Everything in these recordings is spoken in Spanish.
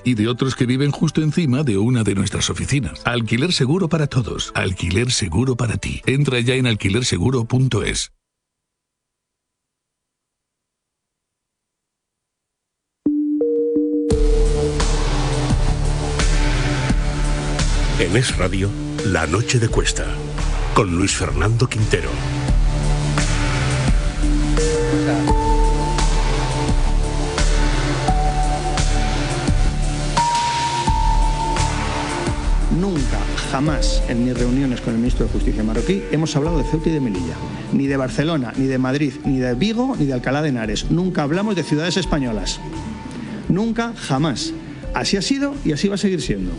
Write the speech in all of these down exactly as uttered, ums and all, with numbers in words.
y de otros que viven justo encima de una de nuestras oficinas. Alquiler seguro para todos. Alquiler seguro para ti. Entra ya en alquiler seguro punto es. En Es Radio, La Noche de Cuesta, con Luis Fernando Quintero. Nunca, jamás, en mis reuniones con el ministro de Justicia marroquí, hemos hablado de Ceuta y de Melilla. Ni de Barcelona, ni de Madrid, ni de Vigo, ni de Alcalá de Henares. Nunca hablamos de ciudades españolas. Nunca, jamás. Así ha sido y así va a seguir siendo.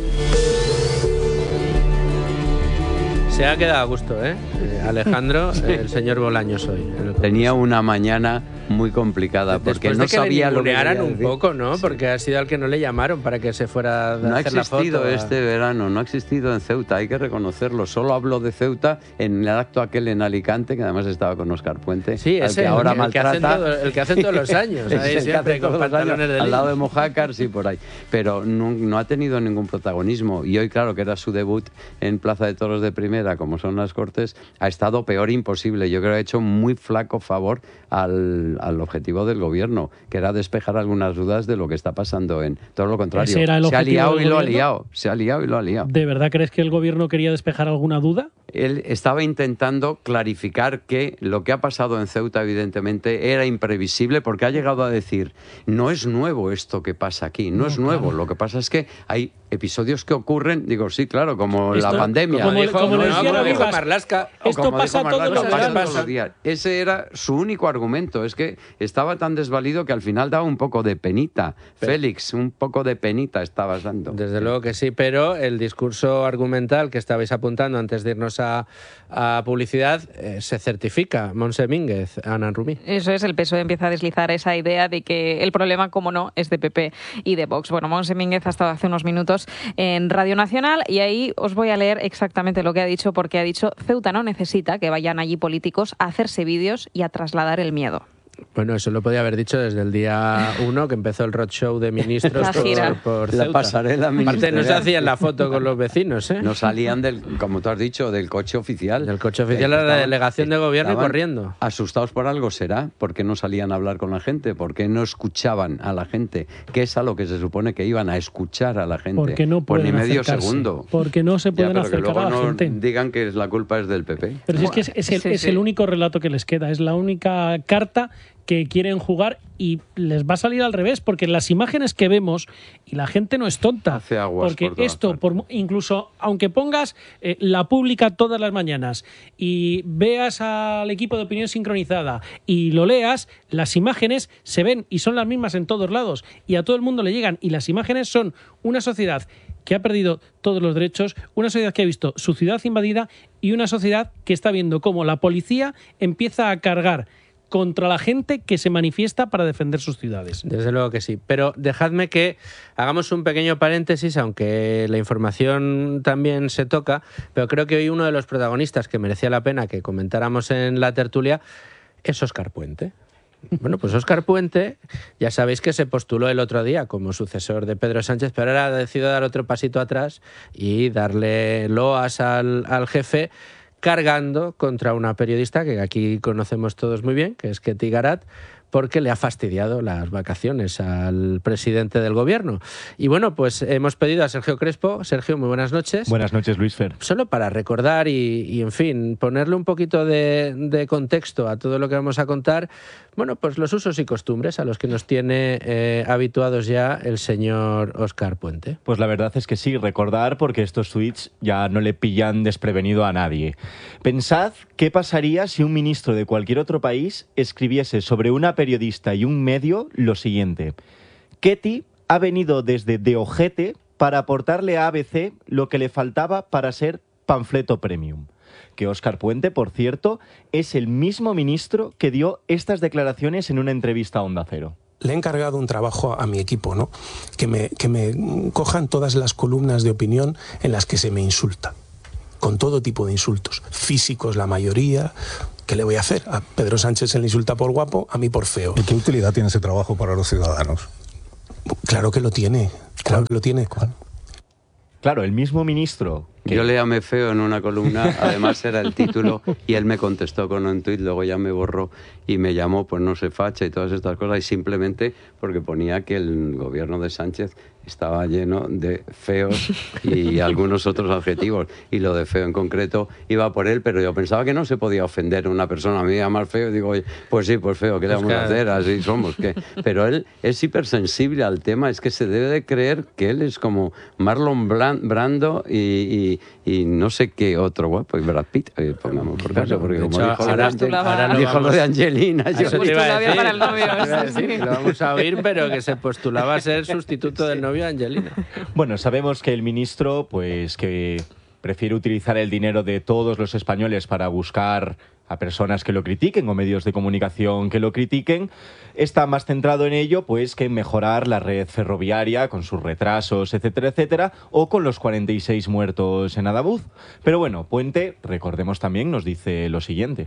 Se ha quedado a gusto, ¿eh? eh Alejandro, sí. El señor Bolaños hoy. Tenía una mañana muy complicada porque Después no de que sabía le lo que ningunearan un decir. poco, ¿no? Sí. Porque ha sido al que no le llamaron para que se fuera a no hacer ha existido la foto. Este verano, no ha existido en Ceuta, hay que reconocerlo. Solo hablo de Ceuta en el acto aquel en Alicante, que además estaba con Óscar Puente. Sí, ese, que ahora el, maltrata. Que hacen todo, el que hacen todos los años. Ahí el siempre con pantalones de lino. Al lado de Mojácar, sí, por ahí. Pero no, no ha tenido ningún protagonismo. Y hoy, claro, que era su debut en Plaza de Toros de Primera, como son las Cortes, ha estado peor imposible. Yo creo que ha hecho muy flaco favor al, al objetivo del gobierno, que era despejar algunas dudas de lo que está pasando en todo lo contrario. ¿Ese era el se ha liado y del lo ha gobierno? liado. Se ha liado y lo ha liado. ¿De verdad crees que el gobierno quería despejar alguna duda? Él estaba intentando clarificar que lo que ha pasado en Ceuta, evidentemente, era imprevisible, porque ha llegado a decir, no es nuevo esto que pasa aquí, no, no es nuevo. Claro. Lo que pasa es que hay episodios que ocurren, digo, sí, claro, como esto, la pandemia. Como, dijo, como, no, como dijo Marlaska. Esto pasa todos los pasa todos los días. Ese era su único argumento, es que estaba tan desvalido que al final daba un poco de penita. Pero, Félix, un poco de penita estabas dando. Desde luego que sí, pero el discurso argumental que estabais apuntando antes de irnos a, a publicidad eh, se certifica. Montse Mínguez, Ana Rumí. Eso es, el P S O E empieza a deslizar esa idea de que el problema, como no, es de P P y de Vox. Bueno, Montse Mínguez ha estado hace unos minutos en Radio Nacional y ahí os voy a leer exactamente lo que ha dicho, porque ha dicho: Ceuta no necesita que vayan allí políticos a hacerse vídeos y a trasladar el miedo. Bueno, eso lo podía haber dicho desde el día uno, que empezó el roadshow de ministros la gira. por, por la Ceuta. pasarela ministerial. Aparte, no se hacían la foto con los vecinos, ¿eh? No salían del, como tú has dicho, del coche oficial. Del coche oficial a la delegación de gobierno y corriendo. Asustados por algo será. ¿Por qué no salían a hablar con la gente? ¿Por qué no escuchaban a la gente? Que es a lo que se supone que iban a escuchar a la gente. Porque no pueden por ni medio acercarse. segundo. Porque no se pueden ya, pero acercar que luego a la no gente. Digan que la culpa es del P P. Pero si es que es, es, el, sí, es sí. el único relato que les queda, es la única carta que quieren jugar y les va a salir al revés, porque las imágenes que vemos, y la gente no es tonta, hace aguas porque por esto, por, incluso aunque pongas eh, la pública todas las mañanas y veas al equipo de opinión sincronizada y lo leas, las imágenes se ven y son las mismas en todos lados y a todo el mundo le llegan, y las imágenes son una sociedad que ha perdido todos los derechos, una sociedad que ha visto su ciudad invadida y una sociedad que está viendo cómo la policía empieza a cargar contra la gente que se manifiesta para defender sus ciudades. Desde luego que sí. Pero dejadme que hagamos un pequeño paréntesis, aunque la información también se toca, pero creo que hoy uno de los protagonistas que merecía la pena que comentáramos en la tertulia es Óscar Puente. Bueno, pues Óscar Puente, ya sabéis que se postuló el otro día como sucesor de Pedro Sánchez, pero ahora ha decidido dar otro pasito atrás y darle loas al, al jefe, cargando contra una periodista que aquí conocemos todos muy bien, que es Ketty Garat, porque le ha fastidiado las vacaciones al presidente del gobierno. Y bueno, pues hemos pedido a Sergio Crespo. Sergio, muy buenas noches. Buenas noches, Luis Fer. Solo para recordar y, y en fin, ponerle un poquito de, de contexto a todo lo que vamos a contar, bueno, pues los usos y costumbres a los que nos tiene eh, habituados ya el señor Óscar Puente. Pues la verdad es que sí, recordar, porque estos tuits ya no le pillan desprevenido a nadie. Pensad qué pasaría si un ministro de cualquier otro país escribiese sobre una periodista y un medio lo siguiente: Ketty ha venido desde De Ojete para aportarle a A B C lo que le faltaba para ser panfleto premium. Que Óscar Puente, por cierto, es el mismo ministro que dio estas declaraciones en una entrevista a Onda Cero. Le he encargado un trabajo a mi equipo, ¿no? Que me, que me cojan todas las columnas de opinión en las que se me insulta, con todo tipo de insultos, físicos la mayoría. ¿Qué le voy a hacer? A Pedro Sánchez se le insulta por guapo, a mí por feo. ¿Y qué utilidad tiene ese trabajo para los ciudadanos? Claro que lo tiene, claro que lo tiene. ¿Cuál? Claro, el mismo ministro. Que... Yo le llamé feo en una columna, además era el título, y él me contestó con un tuit, luego ya me borró y me llamó, pues no sé, facha y todas estas cosas, y simplemente porque ponía que el gobierno de Sánchez estaba lleno de feos y algunos otros adjetivos, y lo de feo en concreto iba por él, pero yo pensaba que no se podía ofender a una persona, a mí llamar feo, y digo, oye, pues sí, pues feo, ¿qué le vamos a hacer? Así somos, ¿qué? Pero él es hipersensible al tema, es que se debe de creer que él es como Marlon Brando y, y, y no sé qué otro guapo, y Brad Pitt, eh, pongamos por caso, porque como dijo, ahora, lo, de, ahora lo, dijo vamos, lo de Angelina, yo eso te iba a decir, para el novio, te iba a decir, sí. lo vamos a oír, pero que se postulaba a ser sustituto del novio de Angelina. Bueno, sabemos que el ministro, pues que prefiere utilizar el dinero de todos los españoles para buscar a personas que lo critiquen o medios de comunicación que lo critiquen, está más centrado en ello pues que en mejorar la red ferroviaria con sus retrasos, etcétera, etcétera, o con los cuarenta y seis muertos en Adabuz. Pero bueno, Puente, recordemos también, nos dice lo siguiente.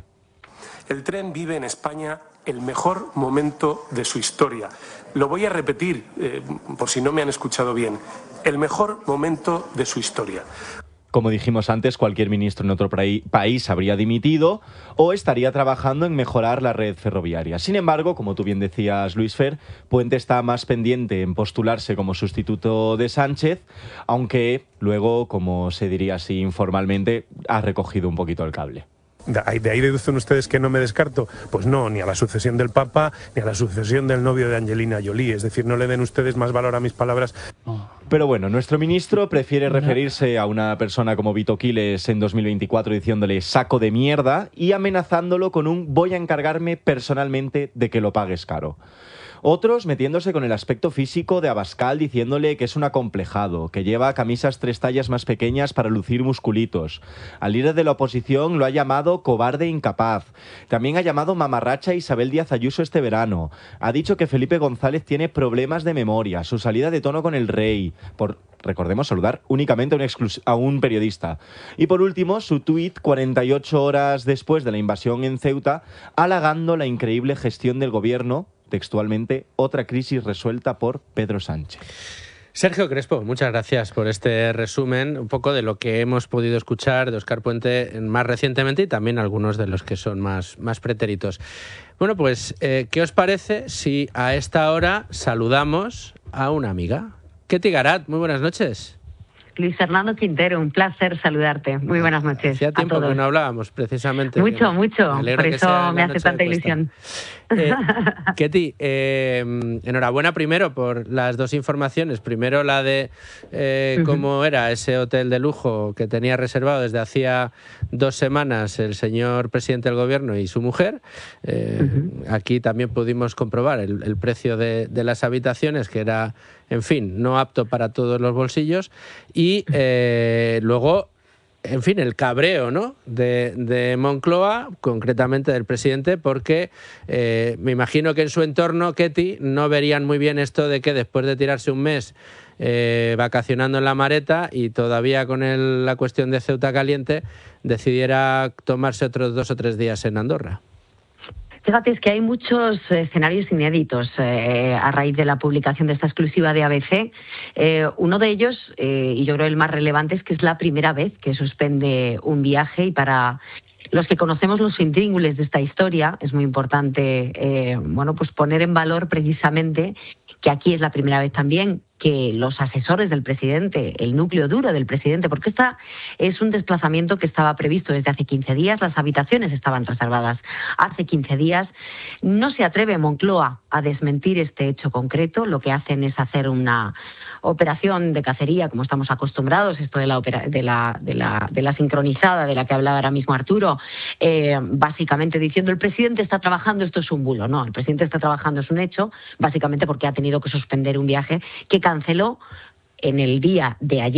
El tren vive en España el mejor momento de su historia. Lo voy a repetir, eh, por si no me han escuchado bien. El mejor momento de su historia. Como dijimos antes, cualquier ministro en otro país habría dimitido o estaría trabajando en mejorar la red ferroviaria. Sin embargo, como tú bien decías, Luis Fer, Puente está más pendiente en postularse como sustituto de Sánchez, aunque luego, como se diría así informalmente, ha recogido un poquito el cable. ¿De ahí, ¿De ahí deducen ustedes que no me descarto? Pues no, ni a la sucesión del Papa, ni a la sucesión del novio de Angelina Jolie. Es decir, no le den ustedes más valor a mis palabras. Pero bueno, nuestro ministro prefiere referirse a una persona como Vito Quiles en dos mil veinticuatro diciéndole saco de mierda y amenazándolo con un voy a encargarme personalmente de que lo pagues caro. Otros metiéndose con el aspecto físico de Abascal diciéndole que es un acomplejado, que lleva camisas tres tallas más pequeñas para lucir musculitos. Al líder de la oposición lo ha llamado cobarde e incapaz. También ha llamado mamarracha a Isabel Díaz Ayuso este verano. Ha dicho que Felipe González tiene problemas de memoria, su salida de tono con el rey, por, recordemos, saludar únicamente a un, exclus- a un periodista. Y por último, su tuit cuarenta y ocho horas después de la invasión en Ceuta, halagando la increíble gestión del gobierno, textualmente, otra crisis resuelta por Pedro Sánchez. Sergio Crespo, muchas gracias por este resumen, un poco de lo que hemos podido escuchar de Óscar Puente más recientemente y también algunos de los que son más, más pretéritos. Bueno, pues, eh, ¿qué os parece si a esta hora saludamos a una amiga? Ketty Garat, muy buenas noches. Luis Fernando Quintero, un placer saludarte. Muy buenas noches. Hacía tiempo a todos. que no hablábamos, precisamente. Mucho, mucho. Por eso me hace tanta ilusión. Eh, Ketty, eh, enhorabuena primero por las dos informaciones. Primero la de eh, uh-huh. cómo era ese hotel de lujo que tenía reservado desde hacía dos semanas el señor presidente del gobierno y su mujer. Eh, uh-huh. Aquí también pudimos comprobar el, el precio de, de las habitaciones, que era, en fin, no apto para todos los bolsillos. Y eh, luego, en fin, el cabreo, ¿no?, de, de Moncloa, concretamente del presidente, porque eh, me imagino que en su entorno, Ketty, no verían muy bien esto de que después de tirarse un mes eh, vacacionando en la Mareta y todavía con el, la cuestión de Ceuta caliente, decidiera tomarse otros dos o tres días en Andorra. Fíjate, es que hay muchos escenarios inéditos eh, a raíz de la publicación de esta exclusiva de A B C. Eh, uno de ellos, eh, y yo creo el más relevante, es que es la primera vez que suspende un viaje, y para los que conocemos los intríngulis de esta historia es muy importante eh, bueno, pues poner en valor precisamente que aquí es la primera vez también que los asesores del presidente, el núcleo duro del presidente, porque esta es un desplazamiento que estaba previsto desde hace quince días, las habitaciones estaban reservadas hace quince días, no se atreve Moncloa a desmentir este hecho concreto, lo que hacen es hacer una operación de cacería, como estamos acostumbrados, esto de la, opera, de la, de la, de la sincronizada de la que hablaba ahora mismo Arturo, eh, básicamente diciendo el presidente está trabajando, esto es un bulo. No, el presidente está trabajando, es un hecho, básicamente porque ha tenido que suspender un viaje que canceló en el día de ayer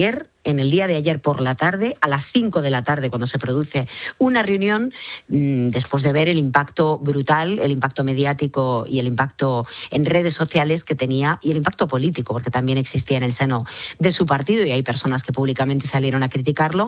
en el día de ayer por la tarde, a las cinco de la tarde, cuando se produce una reunión, mmm, después de ver el impacto brutal, el impacto mediático y el impacto en redes sociales que tenía, y el impacto político, porque también existía en el seno de su partido, y hay personas que públicamente salieron a criticarlo,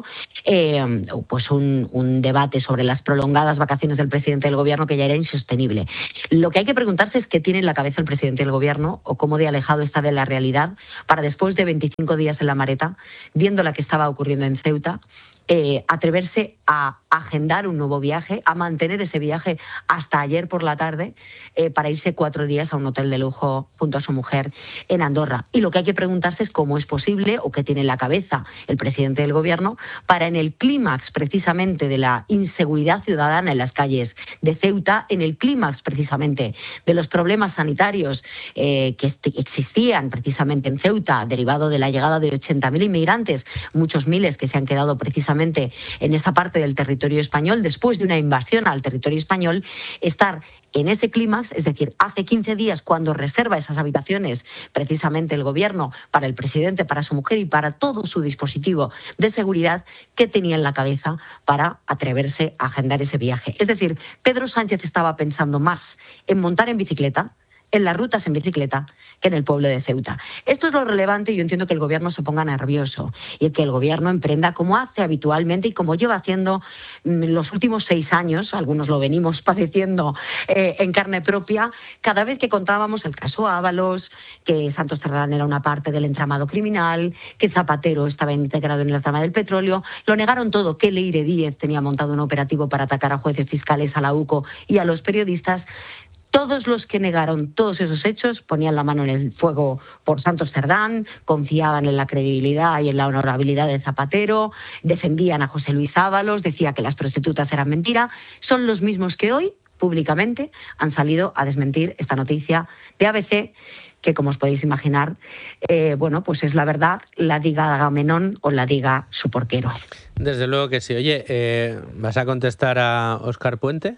eh, pues un, un debate sobre las prolongadas vacaciones del presidente del gobierno que ya era insostenible. Lo que hay que preguntarse es qué tiene en la cabeza el presidente del gobierno, o cómo de alejado está de la realidad, para después de veinticinco días en la maleta, viendo la que estaba ocurriendo en Ceuta, eh, atreverse a agendar un nuevo viaje, a mantener ese viaje hasta ayer por la tarde, eh, para irse cuatro días a un hotel de lujo junto a su mujer en Andorra. Y lo que hay que preguntarse es cómo es posible, o qué tiene en la cabeza el presidente del gobierno, para en el clímax precisamente de la inseguridad ciudadana en las calles de Ceuta, en el clímax precisamente de los problemas sanitarios eh, que existían precisamente en Ceuta, derivado de la llegada de ochenta mil inmigrantes, muchos miles que se han quedado precisamente en esa parte del territorio español, después de una invasión al territorio español, estar en ese clímax, es decir, hace quince días, cuando reserva esas habitaciones precisamente el gobierno para el presidente, para su mujer y para todo su dispositivo de seguridad, ¿qué tenía en la cabeza para atreverse a agendar ese viaje? Es decir, Pedro Sánchez estaba pensando más en montar en bicicleta, en las rutas en bicicleta, que en el pueblo de Ceuta. Esto es lo relevante, y yo entiendo que el gobierno se ponga nervioso y que el gobierno emprenda, como hace habitualmente y como lleva haciendo los últimos seis años, algunos lo venimos padeciendo eh, en carne propia, cada vez que contábamos el caso Ábalos, que Santos Cerdán era una parte del entramado criminal, que Zapatero estaba integrado en la trama del petróleo, lo negaron todo, que Leire Díez tenía montado un operativo para atacar a jueces fiscales, a la U C O y a los periodistas. Todos los que negaron todos esos hechos ponían la mano en el fuego por Santos Cerdán, confiaban en la credibilidad y en la honorabilidad de Zapatero, defendían a José Luis Ábalos, decía que las prostitutas eran mentira. Son los mismos que hoy, públicamente, han salido a desmentir esta noticia de A B C, que, como os podéis imaginar, eh, bueno, pues es la verdad, la diga Agamenón o la diga su porquero. Desde luego que sí. Oye, eh, ¿vas a contestar a Óscar Puente?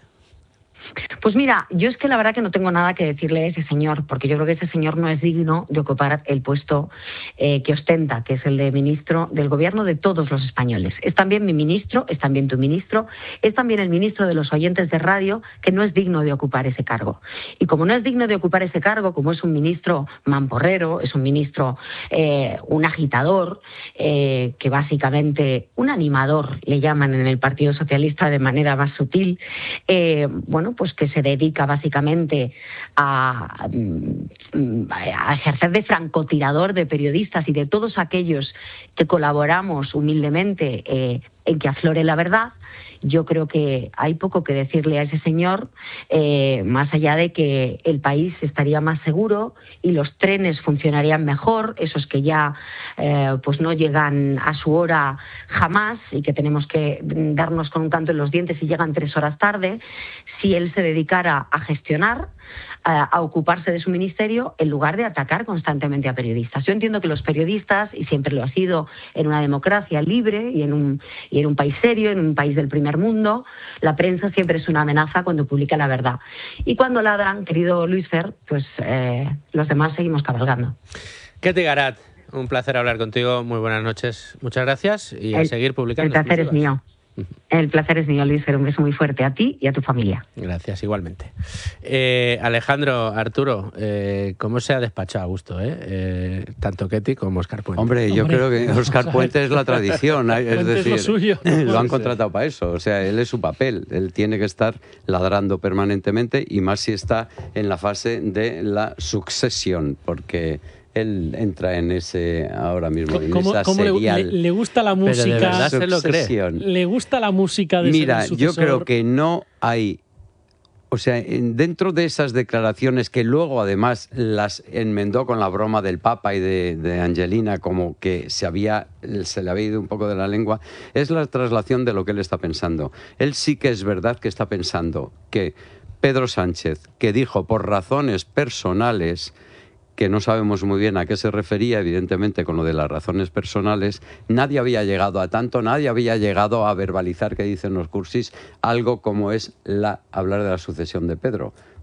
Pues mira, yo es que la verdad que no tengo nada que decirle a ese señor, porque yo creo que ese señor no es digno de ocupar el puesto eh, que ostenta, que es el de ministro del gobierno de todos los españoles. Es también mi ministro, es también tu ministro, es también el ministro de los oyentes de radio, que no es digno de ocupar ese cargo. Y como no es digno de ocupar ese cargo, como es un ministro mamporrero, es un ministro, eh, un agitador, eh, que básicamente un animador, le llaman en el Partido Socialista de manera más sutil, eh, bueno, pues que se dedica básicamente a, a ejercer de francotirador de periodistas y de todos aquellos que colaboramos humildemente eh, en que aflore la verdad. Yo creo que hay poco que decirle a ese señor, eh, más allá de que el país estaría más seguro y los trenes funcionarían mejor, esos que ya eh, pues no llegan a su hora jamás y que tenemos que darnos con un canto en los dientes y llegan tres horas tarde, si él se dedicara a gestionar, a, a ocuparse de su ministerio, en lugar de atacar constantemente a periodistas. Yo entiendo que los periodistas, y siempre lo ha sido en una democracia libre y en un, y en un país serio, en un país del primer mundo, la prensa siempre es una amenaza cuando publica la verdad. Y cuando ladran, querido Luis Fer, pues eh, los demás seguimos cabalgando. Ketty Garat, un placer hablar contigo. Muy buenas noches. Muchas gracias y a el, seguir publicando. El placer es mío. El placer es mío, Luis Fer. Un beso muy fuerte a ti y a tu familia. Gracias, igualmente. Eh, Alejandro, Arturo, eh, ¿cómo se ha despachado a gusto? Eh? Eh, tanto Ketty como Óscar Puente. Hombre, yo Hombre, creo que Óscar Puente es la tradición. Es decir, es lo, suyo. Lo han contratado para eso. O sea, él es su papel. Él tiene que estar ladrando permanentemente, y más si está en la fase de la sucesión, porque él entra en ese ahora mismo, en ¿Cómo, esa cómo serial. Le, le gusta la música. Pero de verdad se lo cree. Le gusta la música de Mira, ser el yo sucesor. creo que no hay... O sea, dentro de esas declaraciones que luego además las enmendó con la broma del Papa y de, de Angelina, como que se, había, se le había ido un poco de la lengua, es la traslación de lo que él está pensando. Él sí que es verdad que está pensando que Pedro Sánchez, que dijo por razones personales, que no sabemos muy bien a qué se refería, evidentemente, con lo de las razones personales, nadie había llegado a tanto, nadie había llegado a verbalizar, que dicen los cursis, algo como es la, hablar de la sucesión de Pedro.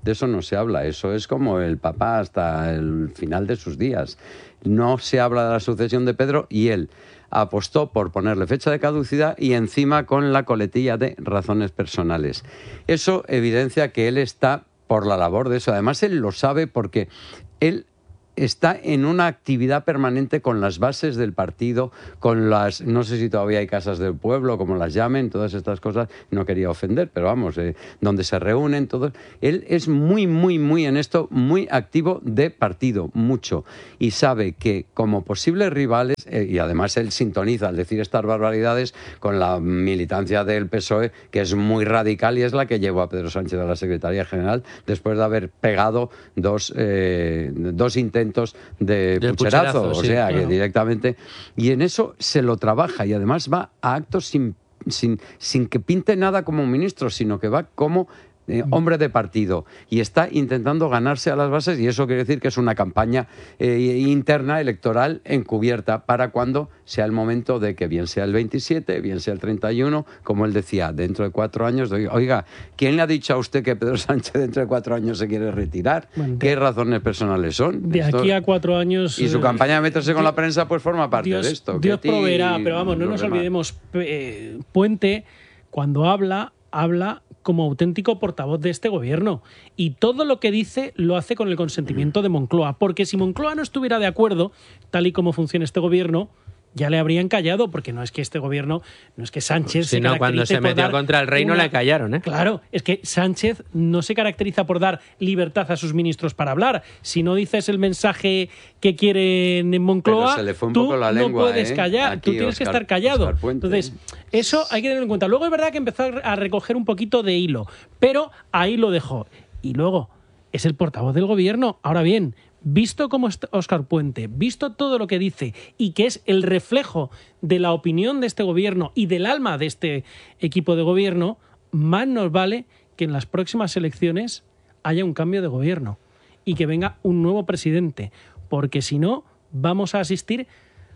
de eso no se habla. Eso es como el papá hasta el final de sus días. No se habla de la sucesión de Pedro y él apostó por ponerle fecha de caducidad y encima con la coletilla de razones personales. Eso evidencia que él está por la labor de eso. Además, él lo sabe porque él está en una actividad permanente con las bases del partido, con las, no sé si todavía hay casas del pueblo, como las llamen, todas estas cosas, no quería ofender, pero vamos, eh, donde se reúnen todos. Él es muy, muy, muy en esto, muy activo de partido, mucho, y sabe que como posibles rivales, eh, y además él sintoniza al decir estas barbaridades con la militancia del P S O E, que es muy radical y es la que llevó a Pedro Sánchez a la Secretaría General después de haber pegado dos, eh, dos intentos de pucherazo, pucherazo, o sea, sí, claro, que directamente, y en eso se lo trabaja y además va a actos sin, sin, sin que pinte nada como ministro, sino que va como Eh, hombre de partido y está intentando ganarse a las bases, y eso quiere decir que es una campaña eh, interna electoral encubierta para cuando sea el momento de que bien sea el veintisiete, bien sea el treinta y uno, como él decía, dentro de cuatro años, oiga, ¿quién le ha dicho a usted que Pedro Sánchez dentro de cuatro años se quiere retirar? Bueno, ¿qué razones personales son? De esto, aquí a cuatro años... Y su campaña de meterse Dios, con la prensa pues forma parte Dios, de esto. Dios proveerá, pero vamos, no nos problema. olvidemos, eh, Puente, cuando habla, habla como auténtico portavoz de este gobierno, y todo lo que dice lo hace con el consentimiento de Moncloa, porque si Moncloa no estuviera de acuerdo, tal y como funciona este gobierno, ya le habrían callado, porque no es que este gobierno, no es que Sánchez... Si no, cuando se metió contra el rey no le callaron, ¿eh? Claro, es que Sánchez no se caracteriza por dar libertad a sus ministros para hablar. Si no dices el mensaje que quieren en Moncloa, Pero se le fue un tú poco la lengua, no puedes ¿eh? callar, Aquí, tú tienes Oscar, que estar callado. Puente. Entonces, eso hay que tenerlo en cuenta. Luego es verdad que empezó a recoger un poquito de hilo, pero ahí lo dejó. Y luego, es el portavoz del gobierno. Ahora bien, visto cómo es Óscar Puente, visto todo lo que dice y que es el reflejo de la opinión de este gobierno y del alma de este equipo de gobierno, más nos vale que en las próximas elecciones haya un cambio de gobierno y que venga un nuevo presidente, porque si no vamos a asistir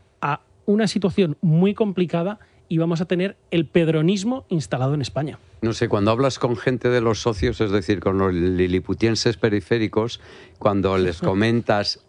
a una situación muy complicada y vamos a tener el pedronismo instalado en España. No sé, cuando hablas con gente de los socios, es decir, con los liliputienses periféricos, cuando les comentas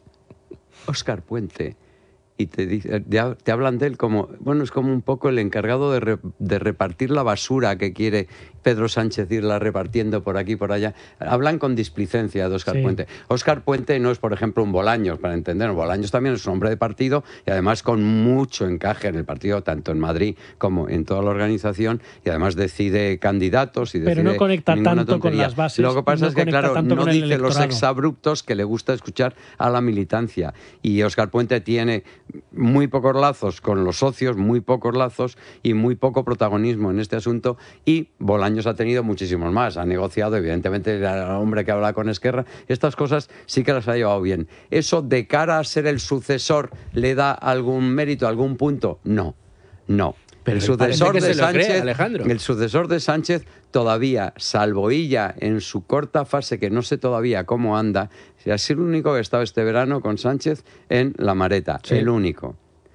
Óscar Puente y te, dice, te hablan de él como, bueno, es como un poco el encargado de, re, de repartir la basura que quiere Pedro Sánchez irla repartiendo por aquí y por allá. Hablan con displicencia de Óscar sí. Puente. Óscar Puente no es, por ejemplo, un Bolaños, para entender. Bolaños también es un hombre de partido y además con mucho encaje en el partido, tanto en Madrid como en toda la organización, y además decide candidatos y decide... Pero no conecta tanto tontería. Con las bases. Lo que pasa no es que, claro, no dice los electorado. exabruptos que le gusta escuchar a la militancia. Y Óscar Puente tiene muy pocos lazos con los socios, muy pocos lazos y muy poco protagonismo en este asunto, y Bolaños ha tenido muchísimos más, ha negociado, evidentemente, el hombre que habla con Esquerra, estas cosas sí que las ha llevado bien. ¿Eso de cara a ser el sucesor le da algún mérito, algún punto? No, no. Pero el sucesor de Sánchez, cree, Alejandro. El sucesor de Sánchez todavía, salvo ella en su corta fase, que no sé todavía cómo anda, ha sido el único que ha estado este verano con Sánchez en La Mareta, sí. El único.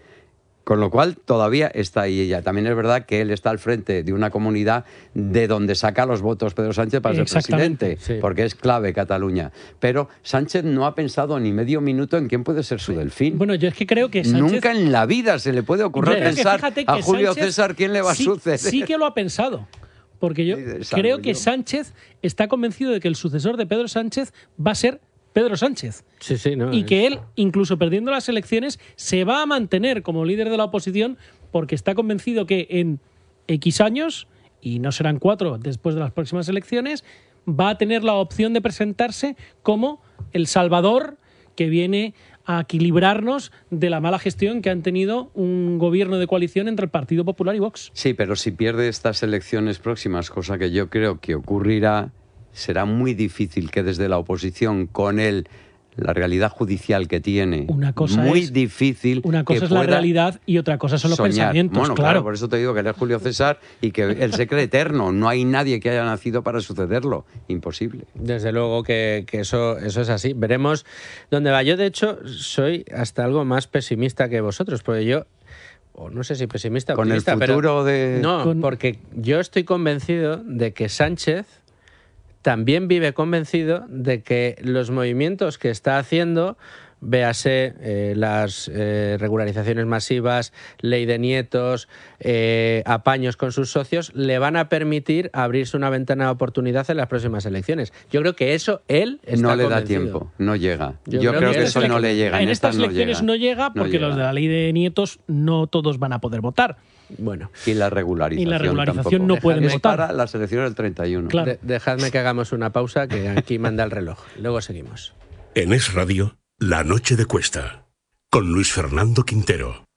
Con lo cual todavía está ahí ella. También es verdad que él está al frente de una comunidad de donde saca los votos Pedro Sánchez para ser presidente, sí. Porque es clave Cataluña. Pero Sánchez no ha pensado ni medio minuto en quién puede ser su delfín. Bueno, yo es que creo que Sánchez... Nunca en la vida se le puede ocurrir pensar a Julio Sánchez César quién le va a sí, suceder. Sí que lo ha pensado. Porque yo creo que Sánchez está convencido de que el sucesor de Pedro Sánchez va a ser Pedro Sánchez. Sí, sí, no, y es... que él, incluso perdiendo las elecciones, se va a mantener como líder de la oposición porque está convencido que en X años, y no serán cuatro después de las próximas elecciones, va a tener la opción de presentarse como el salvador que viene a equilibrarnos de la mala gestión que han tenido un gobierno de coalición entre el Partido Popular y Vox. Sí, pero si pierde estas elecciones próximas, cosa que yo creo que ocurrirá, será muy difícil que desde la oposición, con él, la realidad judicial que tiene, una cosa muy es, difícil Una cosa que es la realidad y otra cosa son los soñar. pensamientos, bueno, claro. claro. Por eso te digo que él es Julio César y que él se cree eterno. No hay nadie que haya nacido para sucederlo. Imposible. Desde luego que, que eso, eso es así. Veremos dónde va. Yo, de hecho, soy hasta algo más pesimista que vosotros, porque yo... o no sé si pesimista o con optimista, el futuro pero, de... No, con... porque yo estoy convencido de que Sánchez también vive convencido de que los movimientos que está haciendo, véase eh, las eh, regularizaciones masivas, ley de nietos, eh, apaños con sus socios, le van a permitir abrirse una ventana de oportunidad en las próximas elecciones. Yo creo que eso él está No le convencido. da tiempo, no llega. Yo Yo, creo creo que que eso eso no le llega. En estas no elecciones llega. no llega No porque llega. los de la ley de nietos no todos van a poder votar. Bueno. Y la regularización Y la regularización tampoco. no pueden Es votar. para las elecciones del treinta y uno. Claro. De- dejadme que hagamos una pausa, que aquí manda el reloj. Luego seguimos. En Es Radio, La Noche de Cuesta, con Luis Fernando Quintero.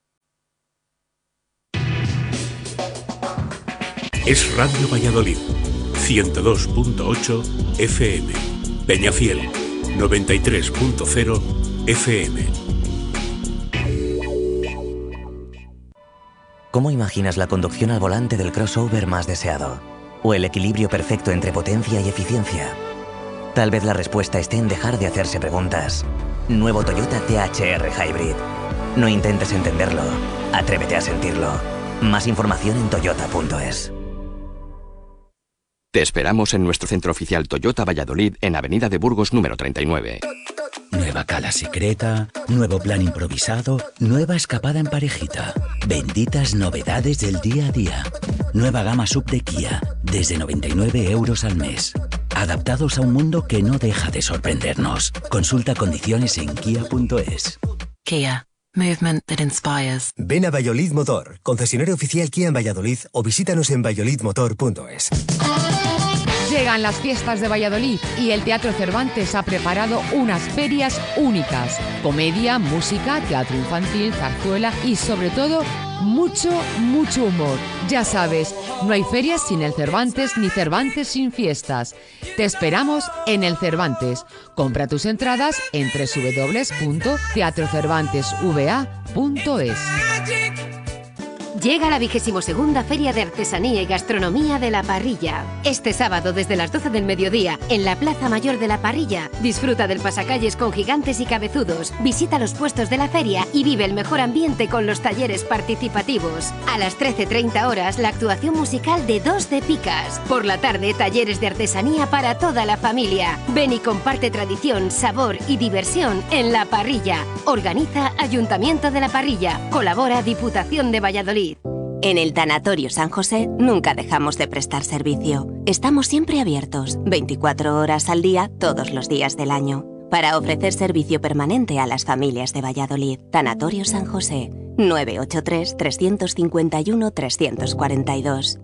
Es Radio Valladolid, ciento dos punto ocho F M. Peñafiel, noventa y tres punto cero F M. ¿Cómo imaginas la conducción al volante del crossover más deseado? ¿O el equilibrio perfecto entre potencia y eficiencia? Tal vez la respuesta esté en dejar de hacerse preguntas. Nuevo Toyota T H R Hybrid. No intentes entenderlo, atrévete a sentirlo. Más información en toyota punto es. Te esperamos en nuestro centro oficial Toyota Valladolid en Avenida de Burgos número treinta y nueve. Nueva cala secreta, nuevo plan improvisado, nueva escapada en parejita. Benditas novedades del día a día. Nueva gama sub de Kia, desde noventa y nueve euros al mes. Adaptados a un mundo que no deja de sorprendernos. Consulta condiciones en kia punto es. Kia. Movement that inspires. Ven a Valladolid Motor, concesionario oficial Kia en Valladolid, o visítanos en valladolid motor punto es. Llegan las fiestas de Valladolid y el Teatro Cervantes ha preparado unas ferias únicas. Comedia, música, teatro infantil, zarzuela y sobre todo mucho, mucho humor. Ya sabes, no hay ferias sin el Cervantes ni Cervantes sin fiestas. Te esperamos en el Cervantes. Compra tus entradas en doble u doble u doble u punto teatro cervantes v a punto es. Llega la vigésimo segunda Feria de Artesanía y Gastronomía de La Parrilla. Este sábado desde las doce del mediodía, en la Plaza Mayor de La Parrilla, disfruta del pasacalles con gigantes y cabezudos, visita los puestos de la feria y vive el mejor ambiente con los talleres participativos. A las trece treinta horas, la actuación musical de Dos de Picas. Por la tarde, talleres de artesanía para toda la familia. Ven y comparte tradición, sabor y diversión en La Parrilla. Organiza Ayuntamiento de La Parrilla. Colabora Diputación de Valladolid. En el Tanatorio San José nunca dejamos de prestar servicio. Estamos siempre abiertos, veinticuatro horas al día, todos los días del año, para ofrecer servicio permanente a las familias de Valladolid. Tanatorio San José, nueve ocho tres, tres cinco uno, tres cuatro dos.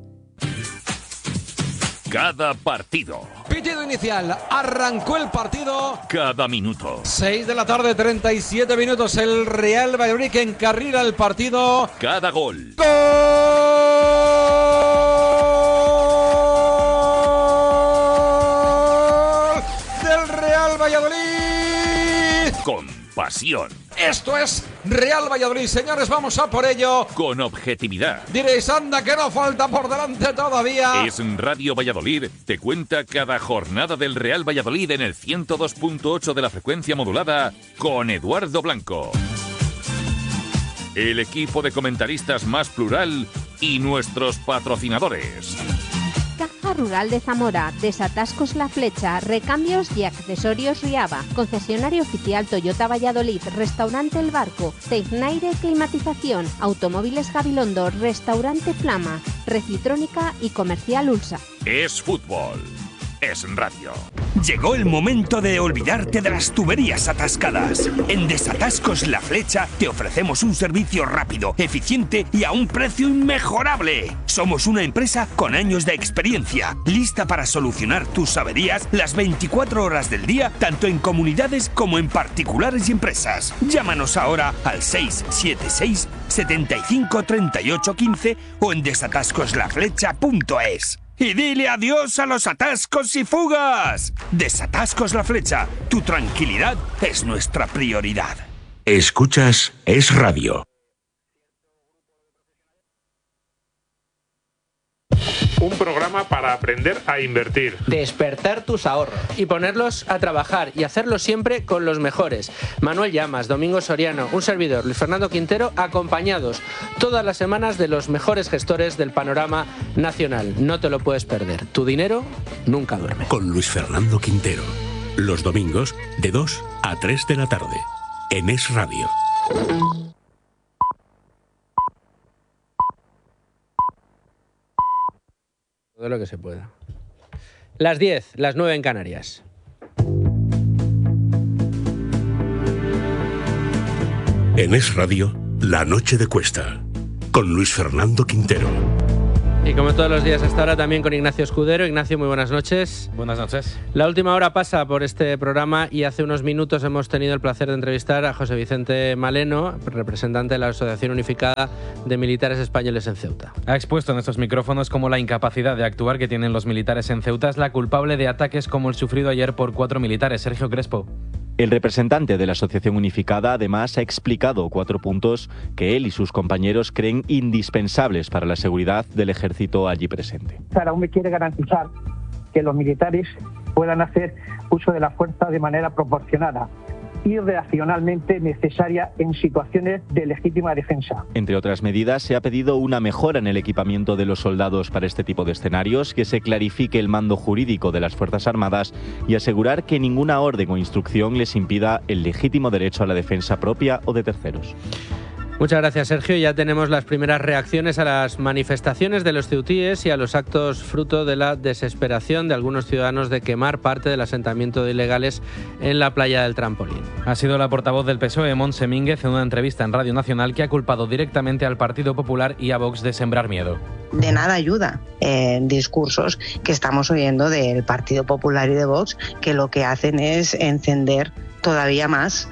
Cada partido. Pitido inicial. Arrancó el partido. Cada minuto. seis de la tarde, treinta y siete minutos. El Real Valladolid que encarrila el partido. Cada gol. ¡Gol! Del Real Valladolid. Con pasión. Esto es Real Valladolid, señores, vamos a por ello. Con objetividad. Diréis, anda, que no falta por delante todavía. Es Radio Valladolid, te cuenta cada jornada del Real Valladolid en el ciento dos punto ocho de la frecuencia modulada con Eduardo Blanco. El equipo de comentaristas más plural y nuestros patrocinadores. Caja Rural de Zamora, Desatascos La Flecha, Recambios y Accesorios Riaba, concesionario oficial Toyota Valladolid, Restaurante El Barco, Tecnaire Climatización, Automóviles Gabilondo, Restaurante Flama, Recitrónica y Comercial Ulsa. Es fútbol. Es radio. Llegó el momento de olvidarte de las tuberías atascadas. En Desatascos La Flecha te ofrecemos un servicio rápido, eficiente y a un precio inmejorable. Somos una empresa con años de experiencia, lista para solucionar tus averías las veinticuatro horas del día, tanto en comunidades como en particulares y empresas. Llámanos ahora al seis siete seis, setenta y cinco, treinta y ocho, quince o en desatascos la flecha punto es. Y dile adiós a los atascos y fugas. Desatascos La Flecha, tu tranquilidad es nuestra prioridad. Escuchas Es Radio. Un programa para aprender a invertir. Despertar tus ahorros. Y ponerlos a trabajar y hacerlo siempre con los mejores. Manuel Llamas, Domingo Soriano, un servidor, Luis Fernando Quintero, acompañados todas las semanas de los mejores gestores del panorama nacional. No te lo puedes perder. Tu dinero nunca duerme. Con Luis Fernando Quintero. Los domingos de dos a tres de la tarde. En Es Radio. Todo lo que se pueda. Las diez, las nueve en Canarias. En Es Radio, La Noche de Cuesta, con Luis Fernando Quintero. Y como todos los días hasta ahora, también con Ignacio Escudero. Ignacio, muy buenas noches. Buenas noches. La última hora pasa por este programa y hace unos minutos hemos tenido el placer de entrevistar a José Vicente Maleno, representante de la Asociación Unificada de Militares Españoles en Ceuta. Ha expuesto en estos micrófonos cómo la incapacidad de actuar que tienen los militares en Ceuta es la culpable de ataques como el sufrido ayer por cuatro militares. Sergio Crespo. El representante de la Asociación Unificada además ha explicado cuatro puntos que él y sus compañeros creen indispensables para la seguridad del ejército allí presente. Aún quiere garantizar que los militares puedan hacer uso de la fuerza de manera proporcionada y racionalmente necesaria en situaciones de legítima defensa. Entre otras medidas, se ha pedido una mejora en el equipamiento de los soldados para este tipo de escenarios, que se clarifique el mando jurídico de las Fuerzas Armadas y asegurar que ninguna orden o instrucción les impida el legítimo derecho a la defensa propia o de terceros. Muchas gracias, Sergio. Ya tenemos las primeras reacciones a las manifestaciones de los ceutíes y a los actos fruto de la desesperación de algunos ciudadanos de quemar parte del asentamiento de ilegales en la playa del Trampolín. Ha sido la portavoz del P S O E, Montse Mínguez, en una entrevista en Radio Nacional, que ha culpado directamente al Partido Popular y a Vox de sembrar miedo. De nada ayuda eh, discursos que estamos oyendo del Partido Popular y de Vox, que lo que hacen es encender todavía más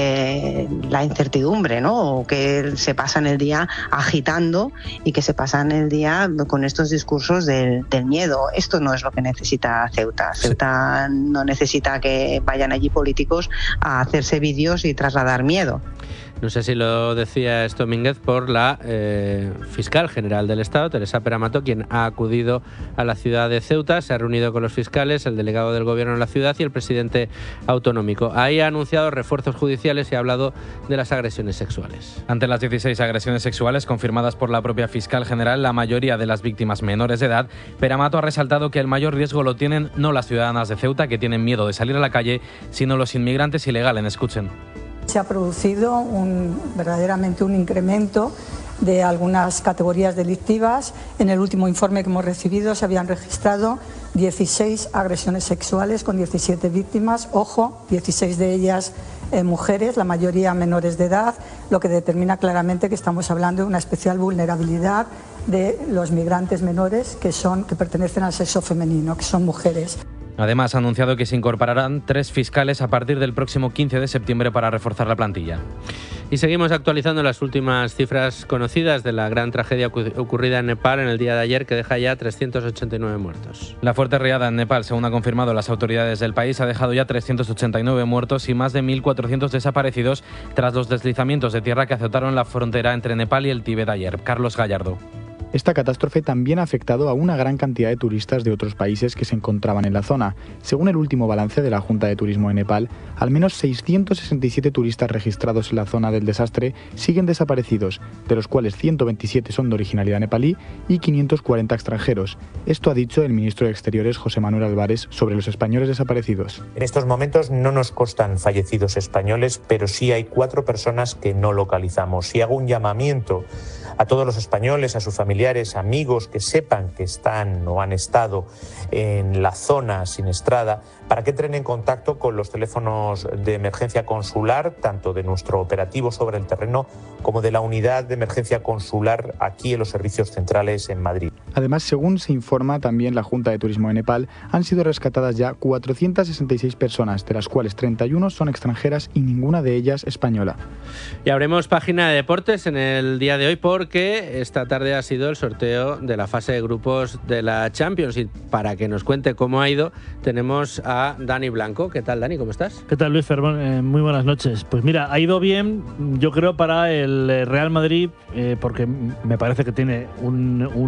eh, la incertidumbre, ¿no? O que se pasan el día agitando y que se pasan el día con estos discursos del, del miedo. Esto no es lo que necesita Ceuta. Ceuta no necesita que vayan allí políticos a hacerse vídeos y trasladar miedo. No sé si lo decía esto Mínguez por la eh, fiscal general del Estado, Teresa Peramato, quien ha acudido a la ciudad de Ceuta, se ha reunido con los fiscales, el delegado del gobierno en la ciudad y el presidente autonómico. Ahí ha anunciado refuerzos judiciales y ha hablado de las agresiones sexuales. Ante las dieciséis agresiones sexuales confirmadas por la propia fiscal general, la mayoría de las víctimas menores de edad, Peramato ha resaltado que el mayor riesgo lo tienen no las ciudadanas de Ceuta, que tienen miedo de salir a la calle, sino los inmigrantes ilegales. Escuchen. Se ha producido un, verdaderamente un incremento de algunas categorías delictivas. En el último informe que hemos recibido se habían registrado dieciséis agresiones sexuales con diecisiete víctimas. Ojo, dieciséis de ellas eh, mujeres, la mayoría menores de edad, lo que determina claramente que estamos hablando de una especial vulnerabilidad de los migrantes menores que, son, que pertenecen al sexo femenino, que son mujeres. Además, ha anunciado que se incorporarán tres fiscales a partir del próximo quince de septiembre para reforzar la plantilla. Y seguimos actualizando las últimas cifras conocidas de la gran tragedia ocurrida en Nepal en el día de ayer, que deja ya trescientos ochenta y nueve muertos. La fuerte riada en Nepal, según han confirmado las autoridades del país, ha dejado ya trescientos ochenta y nueve muertos y más de mil cuatrocientos desaparecidos tras los deslizamientos de tierra que azotaron la frontera entre Nepal y el Tíbet ayer. Carlos Gallardo. Esta catástrofe también ha afectado a una gran cantidad de turistas de otros países que se encontraban en la zona. Según el último balance de la Junta de Turismo de Nepal, al menos seiscientos sesenta y siete turistas registrados en la zona del desastre siguen desaparecidos, de los cuales ciento veintisiete son de originalidad nepalí y quinientos cuarenta extranjeros. Esto ha dicho el ministro de Exteriores, José Manuel Álvarez, sobre los españoles desaparecidos. En estos momentos no nos constan fallecidos españoles, pero sí hay cuatro personas que no localizamos. Y hago un llamamiento a todos los españoles, a sus familiares, amigos que sepan que están o han estado en la zona siniestrada, para que entren en contacto con los teléfonos de emergencia consular, tanto de nuestro operativo sobre el terreno como de la unidad de emergencia consular aquí en los servicios centrales en Madrid. Además, según se informa también la Junta de Turismo de Nepal, han sido rescatadas ya cuatrocientas sesenta y seis personas, de las cuales treinta y uno son extranjeras y ninguna de ellas española. Y abrimos página de deportes en el día de hoy porque esta tarde ha sido el sorteo de la fase de grupos de la Champions y para que nos cuente cómo ha ido tenemos a Dani Blanco. ¿Qué tal, Dani? ¿Cómo estás? ¿Qué tal, Luis Fermón? Eh, muy buenas noches. Pues mira, ha ido bien, yo creo, para el Real Madrid, eh, porque me parece que tiene un, un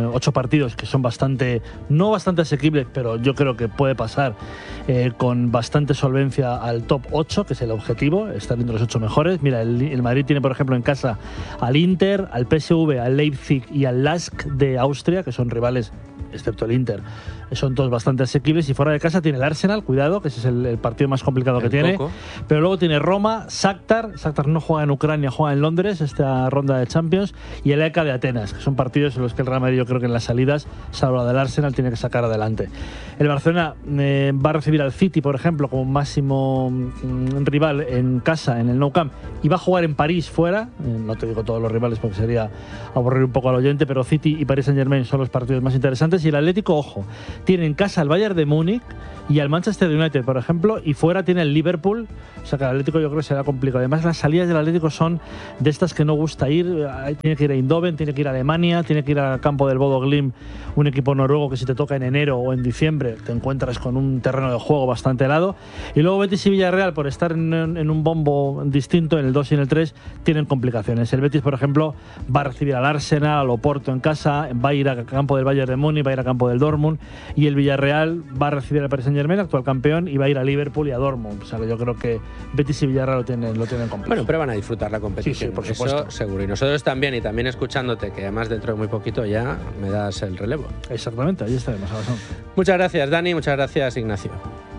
ocho partidos que son bastante, no bastante asequibles, pero yo creo que puede pasar eh, con bastante solvencia al top ocho, que es el objetivo, estar entre los ocho mejores. Mira, el, el Madrid tiene, por ejemplo, en casa al Inter, al P S V, al Leipzig y al Lask de Austria, que son rivales, excepto el Inter, son todos bastante asequibles, y fuera de casa tiene el Arsenal, cuidado, que ese es el, el partido más complicado el que tiene, coco. Pero luego tiene Roma, Shakhtar, Shakhtar no juega en Ucrania, juega en Londres esta ronda de Champions, y el E C A de Atenas, que son partidos en los que el Real Madrid, yo creo que en las salidas, salvo la del Arsenal, tiene que sacar adelante. El Barcelona eh, va a recibir al City, por ejemplo, como máximo mm, rival en casa, en el Nou Camp, y va a jugar en París fuera, eh, no te digo todos los rivales porque sería aburrir un poco al oyente, pero City y Paris Saint-Germain son los partidos más interesantes. Y el Atlético, ojo, tiene en casa al Bayern de Múnich y al Manchester United, por ejemplo, y fuera tiene el Liverpool. O sea que el Atlético yo creo que será complicado. Además, las salidas del Atlético son de estas que no gusta ir. Tiene que ir a Eindhoven, tiene que ir a Alemania, tiene que ir al campo del Bodo Glimt, un equipo noruego que si te toca en enero o en diciembre te encuentras con un terreno de juego bastante helado. Y luego Betis y Villarreal, por estar en, en un bombo distinto, en el dos y en el tres, tienen complicaciones. El Betis, por ejemplo, va a recibir al Arsenal, al Oporto en casa, va a ir al campo del Bayern de Múnich, va a ir al campo del Dortmund, y el Villarreal va a recibir al Paris Saint-Germain, actual campeón, y va a ir a Liverpool y a Dortmund. O sea que yo creo que Betis y Villarreal lo tienen, lo tienen completo. Bueno, pero van a disfrutar la competición. Sí, sí, por supuesto. Eso seguro. Y nosotros también, y también escuchándote, que además dentro de muy poquito ya me das el relevo. Exactamente, ahí estaremos a las once. Muchas gracias, Dani, muchas gracias, Ignacio.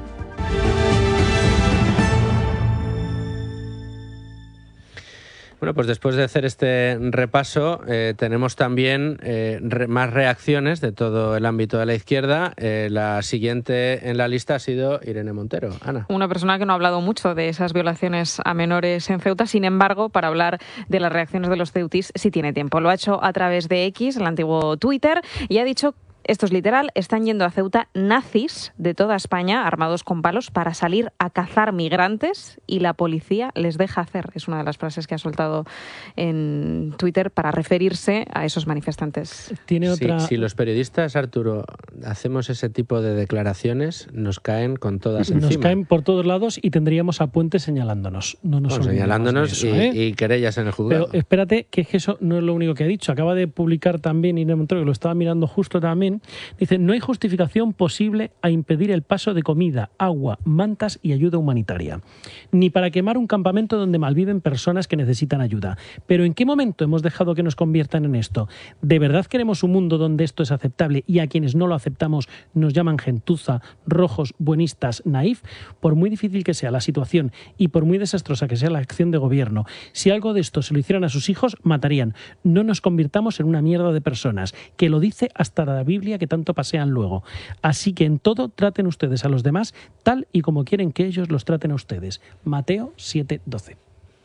Bueno, pues después de hacer este repaso, eh, tenemos también eh, re más reacciones de todo el ámbito de la izquierda. Eh, la siguiente en la lista ha sido Irene Montero. Ana. Una persona que no ha hablado mucho de esas violaciones a menores en Ceuta, sin embargo, para hablar de las reacciones de los ceutis sí tiene tiempo. Lo ha hecho a través de X, el antiguo Twitter, y ha dicho... Esto es literal, están yendo a Ceuta nazis de toda España, armados con palos, para salir a cazar migrantes y la policía les deja hacer. Es una de las frases que ha soltado en Twitter para referirse a esos manifestantes. ¿Tiene otra... sí, si los periodistas, Arturo, hacemos ese tipo de declaraciones, nos caen con todas encima. Nos caen por todos lados y tendríamos a Puente señalándonos. No nos bueno, señalándonos eso, y, ¿eh? y querellas en el juzgado. Pero espérate, que eso no es lo único que ha dicho. Acaba de publicar también Irene Montero, que lo estaba mirando justo también. Dice, no hay justificación posible a impedir el paso de comida, agua, mantas y ayuda humanitaria, ni para quemar un campamento donde malviven personas que necesitan ayuda. Pero ¿en qué momento hemos dejado que nos conviertan en esto? ¿De verdad queremos un mundo donde esto es aceptable y a quienes no lo aceptamos nos llaman gentuza, rojos, buenistas, naif? Por muy difícil que sea la situación y por muy desastrosa que sea la acción de gobierno, si algo de esto se lo hicieran a sus hijos, matarían. No nos convirtamos en una mierda de personas, que lo dice hasta la Biblia que tanto pasean luego. Así que en todo traten ustedes a los demás tal y como quieren que ellos los traten a ustedes. Mateo siete doce.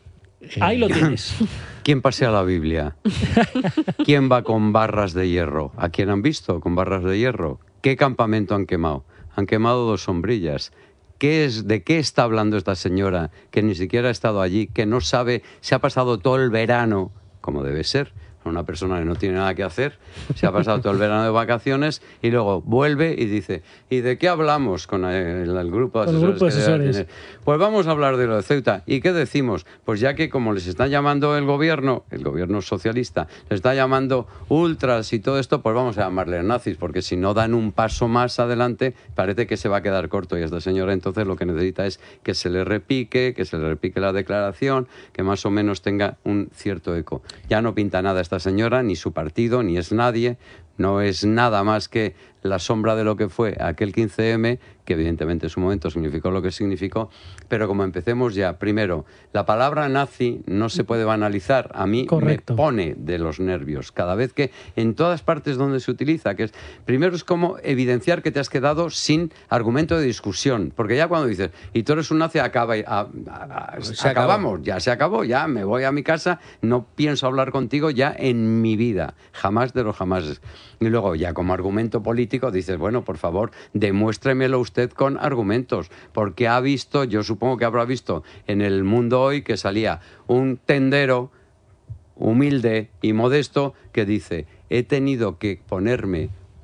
Ahí lo tienes. ¿Quién pasea la Biblia? ¿Quién va con barras de hierro? ¿A quién han visto con barras de hierro? ¿Qué campamento han quemado? Han quemado dos sombrillas. ¿Qué es, ¿De qué está hablando esta señora que ni siquiera ha estado allí, que no sabe, se ha pasado todo el verano, como debe ser? Una persona que no tiene nada que hacer, se ha pasado todo el verano de vacaciones y luego vuelve y dice, ¿y de qué hablamos con el, el grupo de asesores? Grupo de asesores. Pues vamos a hablar de lo de Ceuta. ¿Y qué decimos? Pues ya que como les está llamando el gobierno, el gobierno socialista, les está llamando ultras y todo esto, pues vamos a llamarles nazis, porque si no dan un paso más adelante, parece que se va a quedar corto. Y esta señora entonces lo que necesita es que se le repique, que se le repique la declaración, que más o menos tenga un cierto eco. Ya no pinta nada esta señora, ni su partido, ni es nadie, no es nada más que la sombra de lo que fue aquel quince eme, que evidentemente en su momento significó lo que significó, pero como empecemos ya, primero, la palabra nazi no se puede banalizar, a mí Correcto. me pone de los nervios, cada vez que en todas partes donde se utiliza, que es, primero es como evidenciar que te has quedado sin argumento de discusión, porque ya cuando dices, y tú eres un nazi, acaba, a, a, a, se acabamos, acabó. ya se acabó, ya me voy a mi casa, no pienso hablar contigo ya en mi vida, jamás de los jamases. Y luego ya como argumento político dices, bueno, por favor, demuéstremelo usted con argumentos, porque ha visto, yo supongo que habrá visto en El Mundo Hoy que salía un tendero humilde y modesto que dice, he tenido que ponerme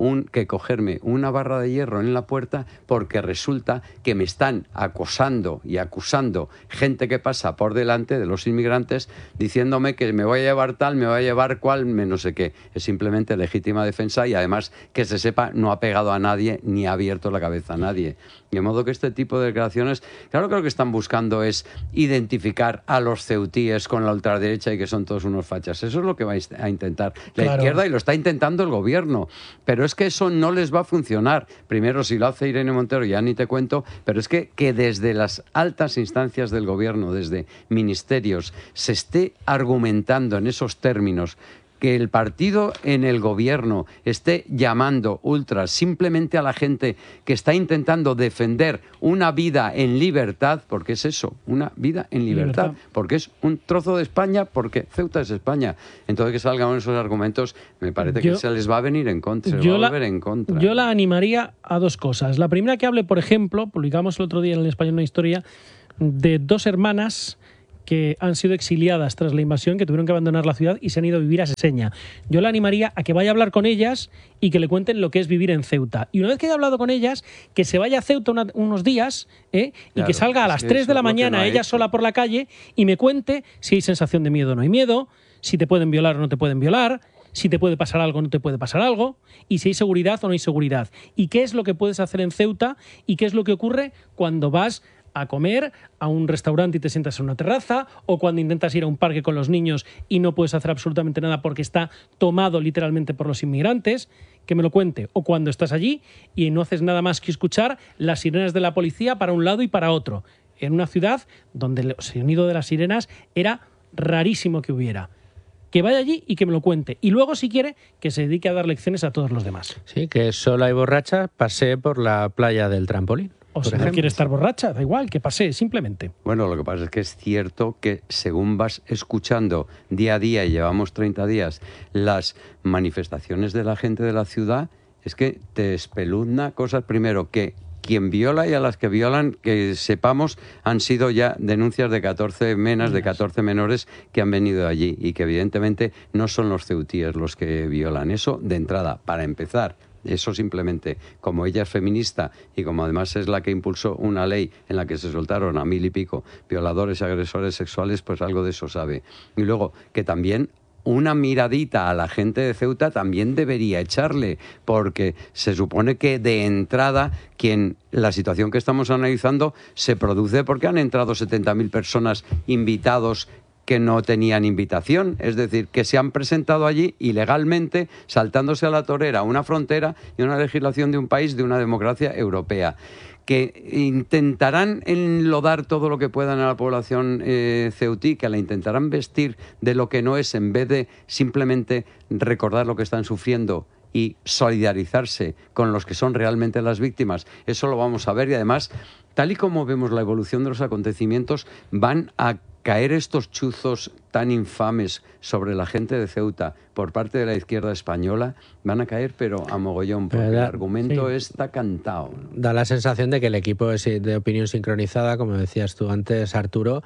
un, que cogerme una barra de hierro en la puerta porque resulta que me están acosando y acusando gente que pasa por delante de los inmigrantes diciéndome que me voy a llevar tal, me voy a llevar cual, me no sé qué. Es simplemente legítima defensa y además que se sepa no ha pegado a nadie ni ha abierto la cabeza a nadie. De modo que este tipo de declaraciones, claro que lo que están buscando es identificar a los ceutíes con la ultraderecha y que son todos unos fachas. Eso es lo que va a intentar la Claro. izquierda y lo está intentando el gobierno. Pero es que eso no les va a funcionar. Primero, si lo hace Irene Montero, ya ni te cuento, pero es que, que desde las altas instancias del gobierno, desde ministerios, se esté argumentando en esos términos, que el partido en el gobierno esté llamando ultras simplemente a la gente que está intentando defender una vida en libertad, porque es eso, una vida en libertad, Libertad. porque es un trozo de España, porque Ceuta es España. Entonces que salgan esos argumentos, me parece Yo- que se les va a venir en contra, se les yo va a la- volver en contra. Yo la animaría a dos cosas. La primera, que hable, por ejemplo, publicamos el otro día en El Español una historia de dos hermanas que han sido exiliadas tras la invasión, que tuvieron que abandonar la ciudad y se han ido a vivir a Seseña. Yo la animaría a que vaya a hablar con ellas y que le cuenten lo que es vivir en Ceuta. Y una vez que haya hablado con ellas, que se vaya a Ceuta una- unos días ¿eh? y Claro, que salga a es las que tres eso de la es lo que mañana no ha ella hecho. sola por la calle y me cuente si hay sensación de miedo o no hay miedo, si te pueden violar o no te pueden violar, si te puede pasar algo o no te puede pasar algo, y si hay seguridad o no hay seguridad. Y qué es lo que puedes hacer en Ceuta y qué es lo que ocurre cuando vas a comer a un restaurante y te sientas en una terraza, o cuando intentas ir a un parque con los niños y no puedes hacer absolutamente nada porque está tomado literalmente por los inmigrantes, que me lo cuente. O cuando estás allí y no haces nada más que escuchar las sirenas de la policía para un lado y para otro, en una ciudad donde el sonido de las sirenas era rarísimo que hubiera. Que vaya allí y que me lo cuente. Y luego, si quiere, que se dedique a dar lecciones a todos los demás. Sí, que sola y borracha pasé por la playa del trampolín. O por si no ejemplo. quiere estar borracha, da igual, que pase, simplemente. Bueno, lo que pasa es que es cierto que según vas escuchando día a día, y llevamos treinta días, las manifestaciones de la gente de la ciudad, es que te espeluzna cosas, primero, que quien viola y a las que violan, que sepamos, han sido ya denuncias de catorce menas, de catorce menores que han venido allí y que evidentemente no son los ceutíes los que violan. Eso de entrada, para empezar. Eso simplemente, como ella es feminista y como además es la que impulsó una ley en la que se soltaron a mil y pico violadores y agresores sexuales, pues algo de eso sabe. Y luego, que también una miradita a la gente de Ceuta también debería echarle, porque se supone que de entrada quien la situación que estamos analizando se produce porque han entrado setenta mil personas invitados que no tenían invitación, es decir, que se han presentado allí ilegalmente, saltándose a la torera una frontera y una legislación de un país, de una democracia europea, que intentarán enlodar todo lo que puedan a la población eh, ceutí, que la intentarán vestir de lo que no es, en vez de simplemente recordar lo que están sufriendo y solidarizarse con los que son realmente las víctimas. Eso lo vamos a ver y además, tal y como vemos la evolución de los acontecimientos, van a caer estos chuzos tan infames sobre la gente de Ceuta por parte de la izquierda española, van a caer pero a mogollón, porque el argumento sí. está cantado. Da la sensación de que el equipo es de opinión sincronizada, como decías tú antes, Arturo,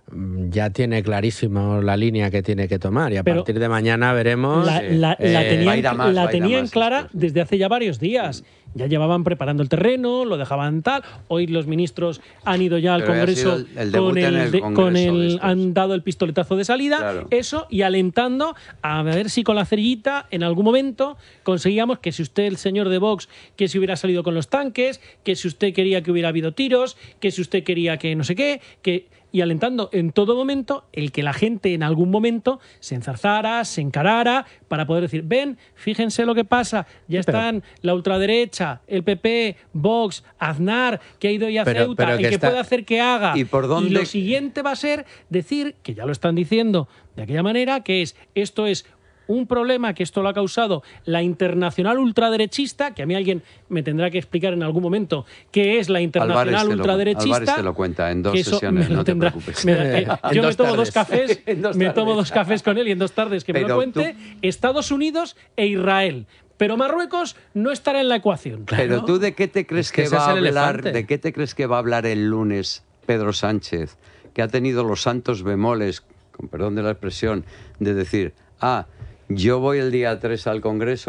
ya tiene clarísimo la línea que tiene que tomar y a Pero partir de mañana veremos. La, la- eh, la tenían, va a ir a más, la va a ir a tenían más clara desde hace ya varios días. Ya llevaban preparando el terreno, lo dejaban tal. Hoy los ministros han ido ya al Pero ya ha Congreso sido el- el debut con en el, el de- Congreso con de el estos. han dado el pistoletazo de salida, Claro. eso, y alentando a ver si con la cerillita en algún momento conseguíamos que si usted, el señor de Vox, que si hubiera salido con los tanques, que si usted quería que hubiera habido tiros, que si usted quería que no sé qué, que y alentando en todo momento el que la gente en algún momento se enzarzara, se encarara, para poder decir, ven, fíjense lo que pasa, ya Pero- están la ultraderecha, el P P, Vox, Aznar, que ha ido ya a Pero- Ceuta, pero el que que está- puede hacer que haga. ¿Y por dónde- lo siguiente va a ser decir, que ya lo están diciendo de aquella manera, que es, esto es un problema que esto lo ha causado la internacional ultraderechista, que a mí alguien me tendrá que explicar en algún momento qué es la internacional Álvarez te lo- ultraderechista. Álvarez te lo cuenta en dos que eso sesiones, me lo no te tendrá- preocupes. me- eh, En yo me dos tomo dos tardes. cafés, En dos me tardes. tomo dos cafés con él y en dos tardes que me lo Pero cuente. Estados Unidos e Israel. Pero Marruecos no estará en la ecuación. Pero tú, ¿de qué te crees que que, ese va a es el hablar? elefante. ¿De qué te crees que va a hablar el lunes Pedro Sánchez, que ha tenido los santos bemoles, con perdón de la expresión, de decir, ah, yo voy el día tres al Congreso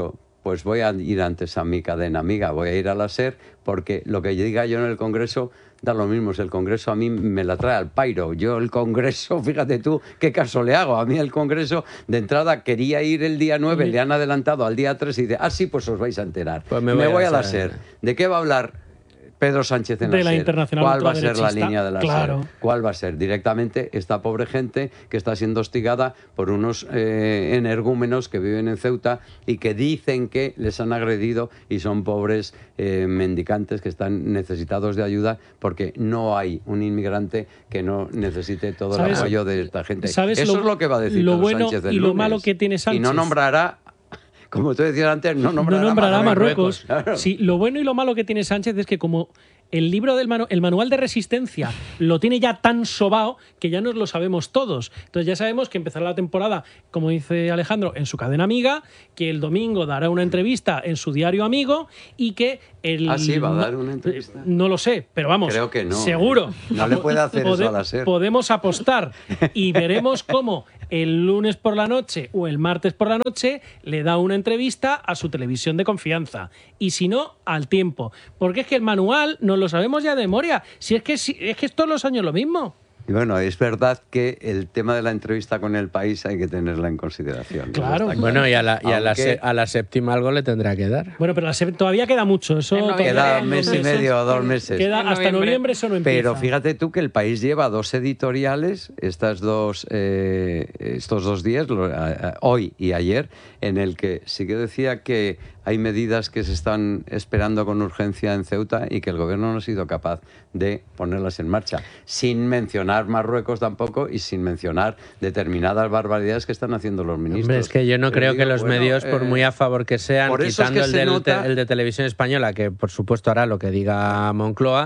pues voy a ir antes a mi cadena amiga, voy a ir a la SER, porque lo que diga yo en el Congreso da lo mismo. Si el Congreso a mí me la trae al pairo. Yo el Congreso, fíjate tú qué caso le hago. A mí el Congreso, de entrada, quería ir el día nueve, le han adelantado al día tres y dice, ah, sí, pues os vais a enterar. Pues me me voy voy a a la SER. SER. ¿De qué va a hablar Pedro Sánchez en De la la SER? Internacional ¿Cuál va a ser la ultraderechista? línea de la Claro. SER? ¿Cuál va a ser? Directamente esta pobre gente que está siendo hostigada por unos eh, energúmenos que viven en Ceuta y que dicen que les han agredido y son pobres eh, mendicantes que están necesitados de ayuda, porque no hay un inmigrante que no necesite todo el ¿Sabes? apoyo de esta gente. ¿Sabes Eso lo- es lo que va a decir lo Pedro bueno Sánchez el y lo lunes. malo que tiene Y no Sánchez? nombrará, como tú decías antes, no nombrará, no nombrará a Marruecos. Marruecos. Claro. Sí, lo bueno y lo malo que tiene Sánchez es que como el libro del manu- el manual de resistencia lo tiene ya tan sobao que ya nos lo sabemos todos. Entonces ya sabemos que empezará la temporada, como dice Alejandro, en su cadena amiga, que el domingo dará una entrevista en su diario amigo y que el... Ah, sí, va a dar una entrevista. No lo sé, pero vamos, Creo que no. seguro. No le puede hacer Pode- eso a la SER. Podemos apostar y veremos cómo el lunes por la noche o el martes por la noche le da una entrevista a su televisión de confianza. Y si no, al tiempo. Porque es que el manual nos lo sabemos ya de memoria. Si es que, si, es que es todos los años lo mismo. Y bueno, es verdad que el tema de la entrevista con el país hay que tenerla en consideración. Claro. Eso está Bueno, y a la, y a la, Aunque se- a la séptima algo le tendrá que dar. Bueno, pero la se- todavía queda mucho. Eso En noviembre, queda en un mes y noviembre. medio o dos meses. Queda En hasta noviembre. noviembre, eso no empieza. Pero fíjate tú que el país lleva dos editoriales, estas dos, eh, estos dos días, lo- a- a- hoy y ayer, en el que sí que decía que hay medidas que se están esperando con urgencia en Ceuta y que el gobierno no ha sido capaz de ponerlas en marcha, sin mencionar Marruecos tampoco y sin mencionar determinadas barbaridades que están haciendo los ministros. Hombre, es que yo no Pero creo digo, que los bueno, medios, por eh, muy a favor que sean, por eso es quitando que el, se del nota- te- el de Televisión Española, que por supuesto hará lo que diga Moncloa,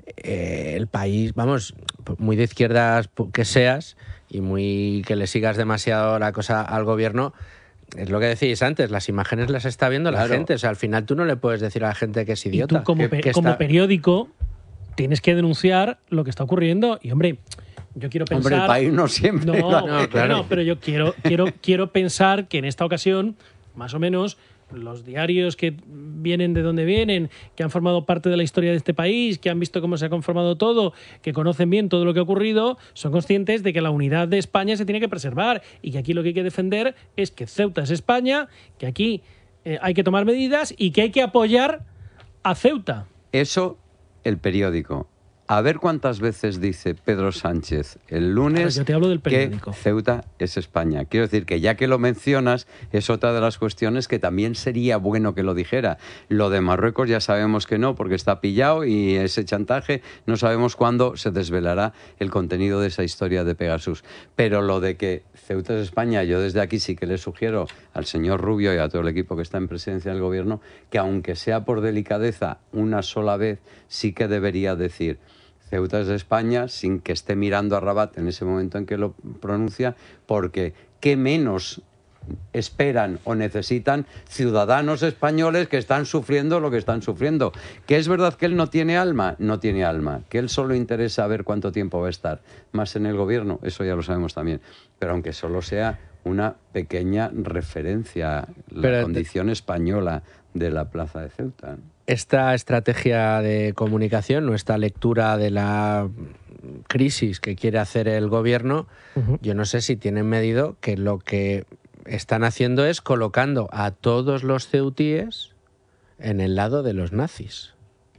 eh, el país, vamos, muy de izquierdas que seas y muy que le sigas demasiado la cosa al gobierno, es lo que decís antes, las imágenes las está viendo la Claro. gente. O sea, al final tú no le puedes decir a la gente que es Y idiota. tú como, que- pe- que como está- periódico tienes que denunciar lo que está ocurriendo. Y hombre, yo quiero pensar... Hombre, el país no siempre No, lo hace. no, claro. no, pero yo quiero, quiero, quiero pensar que en esta ocasión, más o menos, los diarios que vienen de donde vienen, que han formado parte de la historia de este país, que han visto cómo se ha conformado todo, que conocen bien todo lo que ha ocurrido, son conscientes de que la unidad de España se tiene que preservar y que aquí lo que hay que defender es que Ceuta es España, que aquí eh, hay que tomar medidas y que hay que apoyar a Ceuta. Eso, el periódico. A ver cuántas veces dice Pedro Sánchez el lunes Claro, yo te hablo del que periódico. Ceuta es España. Quiero decir que ya que lo mencionas, es otra de las cuestiones que también sería bueno que lo dijera. Lo de Marruecos ya sabemos que no, porque está pillado y ese chantaje no sabemos cuándo se desvelará el contenido de esa historia de Pegasus. Pero lo de que Ceuta es España, yo desde aquí sí que le sugiero al señor Rubio y a todo el equipo que está en presidencia del gobierno que aunque sea por delicadeza una sola vez, sí que debería decir Ceuta es de España, sin que esté mirando a Rabat en ese momento en que lo pronuncia, porque ¿qué menos esperan o necesitan ciudadanos españoles que están sufriendo lo que están sufriendo? ¿Que es verdad que él no tiene alma? No tiene alma. ¿Que él solo interesa ver cuánto tiempo va a estar más en el gobierno? Eso ya lo sabemos también. Pero aunque solo sea una pequeña referencia, la Pero- condición española de la plaza de Ceuta. Esta estrategia de comunicación o esta lectura de la crisis que quiere hacer el gobierno, Ujú. yo no sé si tienen medido que lo que están haciendo es colocando a todos los ceutíes en el lado de los nazis.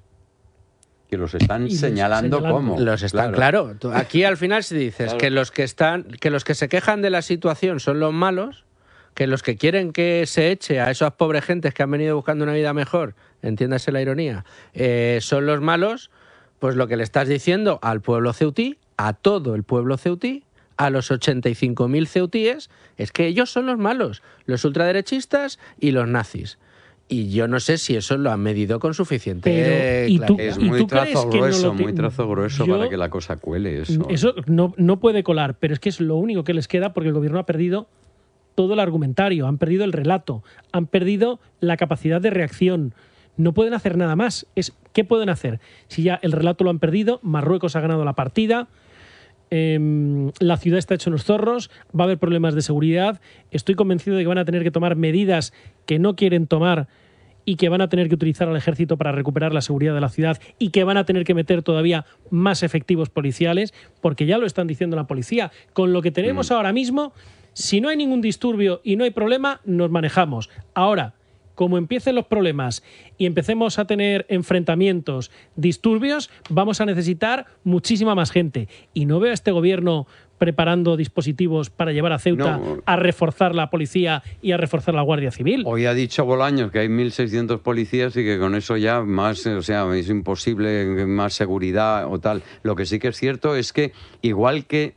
Que los están Y los señalando, señalando. como. Los están, claro. Tú- Aquí al final si dices Claro. que los que están, que los que se quejan de la situación son los malos, que los que quieren que se eche a esas pobres gentes que han venido buscando una vida mejor, entiéndase la ironía, eh, son los malos, pues lo que le estás diciendo al pueblo ceutí, a todo el pueblo ceutí, a los ochenta y cinco mil ceutíes, es que ellos son los malos, los ultraderechistas y los nazis. Y yo no sé si eso lo han medido con suficiente Pero, ¿y tú- Es ¿Y muy tú crees trazo que no grueso, lo ti- muy trazo grueso Yo- para que la cosa cuele eso. Eso no, no puede colar, pero es que es lo único que les queda porque el gobierno ha perdido todo el argumentario, han perdido el relato, han perdido la capacidad de reacción. No pueden hacer nada más. Es, ¿qué pueden hacer? Si ya el relato lo han perdido, Marruecos ha ganado la partida, eh, la ciudad está hecha unos zorros, va a haber problemas de seguridad, estoy convencido de que van a tener que tomar medidas que no quieren tomar y que van a tener que utilizar al ejército para recuperar la seguridad de la ciudad y que van a tener que meter todavía más efectivos policiales, porque ya lo están diciendo la policía. Con lo que tenemos mm. ahora mismo, si no hay ningún disturbio y no hay problema, nos manejamos. Ahora, como empiecen los problemas y empecemos a tener enfrentamientos, disturbios, vamos a necesitar muchísima más gente. Y no veo a este gobierno preparando dispositivos para llevar a Ceuta no. a reforzar la policía y a reforzar la Guardia Civil. Hoy ha dicho Bolaños que hay mil seiscientos policías y que con eso ya más, o sea, es imposible más seguridad o tal. Lo que sí que es cierto es que igual que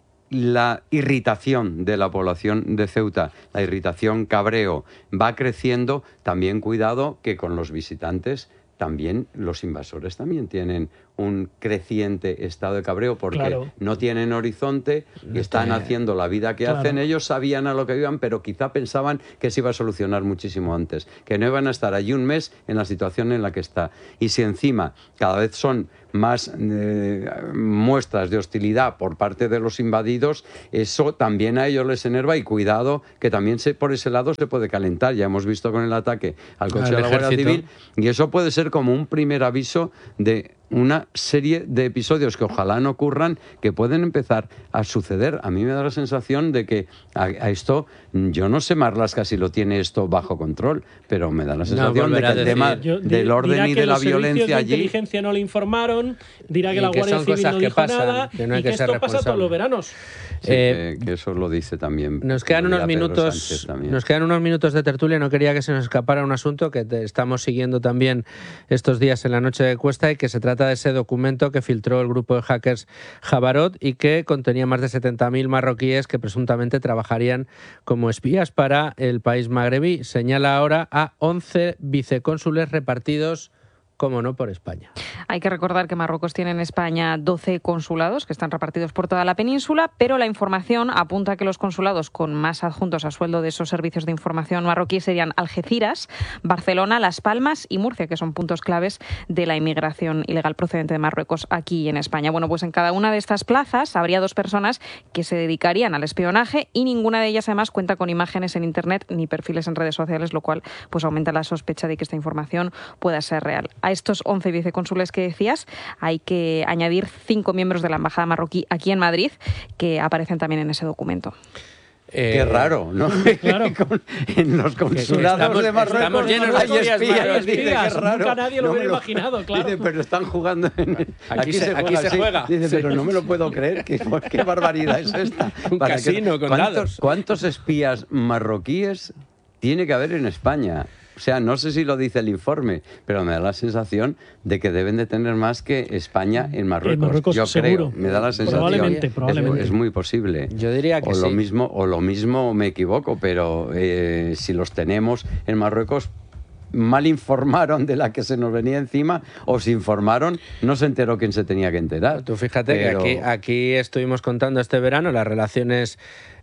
la irritación de la población de Ceuta, la irritación, cabreo, va creciendo, también cuidado que con los visitantes también los invasores también tienen un creciente estado de cabreo porque claro. no tienen horizonte y están haciendo la vida que claro. hacen. Ellos sabían a lo que iban, pero quizá pensaban que se iba a solucionar muchísimo antes, que no iban a estar allí un mes en la situación en la que está. Y si encima cada vez son más eh, muestras de hostilidad por parte de los invadidos, eso también a ellos les enerva y cuidado que también se, por ese lado se puede calentar. Ya hemos visto con el ataque al coche de la Guardia Civil y eso puede ser como un primer aviso de una serie de episodios que ojalá no ocurran, que pueden empezar a suceder. A mí me da la sensación de que a, a esto, yo no sé Marlaska si lo tiene esto bajo control, pero me da la sensación no, de que el tema yo, del orden y de la violencia allí... La inteligencia no le informaron, dirá que la Guardia Civil no dijo pasan, nada que no y que, que esto pasa todos los veranos. Sí, eh, que, que eso lo dice también. Nos quedan unos minutos, nos quedan unos minutos de tertulia. No quería que se nos escapara un asunto que te estamos siguiendo también estos días en la noche de Cuesta y que se trata de ese documento que filtró el grupo de hackers Jabarot y que contenía más de setenta mil marroquíes que presuntamente trabajarían como espías para el país magrebí. Señala ahora a once vicecónsules repartidos, como no, por España. Hay que recordar que Marruecos tiene en España doce consulados que están repartidos por toda la península, pero la información apunta a que los consulados con más adjuntos a sueldo de esos servicios de información marroquíes serían Algeciras, Barcelona, Las Palmas y Murcia, que son puntos claves de la inmigración ilegal procedente de Marruecos aquí en España. Bueno, pues en cada una de estas plazas habría dos personas que se dedicarían al espionaje y ninguna de ellas además cuenta con imágenes en Internet ni perfiles en redes sociales, lo cual pues aumenta la sospecha de que esta información pueda ser real. A estos once vicecónsules que decías hay que añadir cinco miembros de la embajada marroquí aquí en Madrid que aparecen también en ese documento. Eh, Qué raro, ¿no? Claro. En los consulados estamos, de Marruecos estamos llenos hay de espías. espías. Dice, qué raro. Nunca nadie lo no hubiera lo, imaginado, claro. Dice, pero están jugando en... Aquí, aquí se, se juega. Aquí se así. juega. Dice, sí. pero no me lo puedo creer. ¿Qué, qué barbaridad es esta? Un Para casino que, con ¿cuántos, dados. ¿Cuántos espías marroquíes tiene que haber en España? O sea, no sé si lo dice el informe, pero me da la sensación de que deben de tener más que España en Marruecos. En Marruecos Yo seguro. creo, me da la sensación. Probablemente, probablemente. Es, es muy posible. Yo diría que o lo sí. mismo, o lo mismo me equivoco, pero eh, si los tenemos en Marruecos, mal informaron de la que se nos venía encima o se informaron, no se enteró quién se tenía que enterar. Tú fíjate pero... que aquí, aquí estuvimos contando este verano las relaciones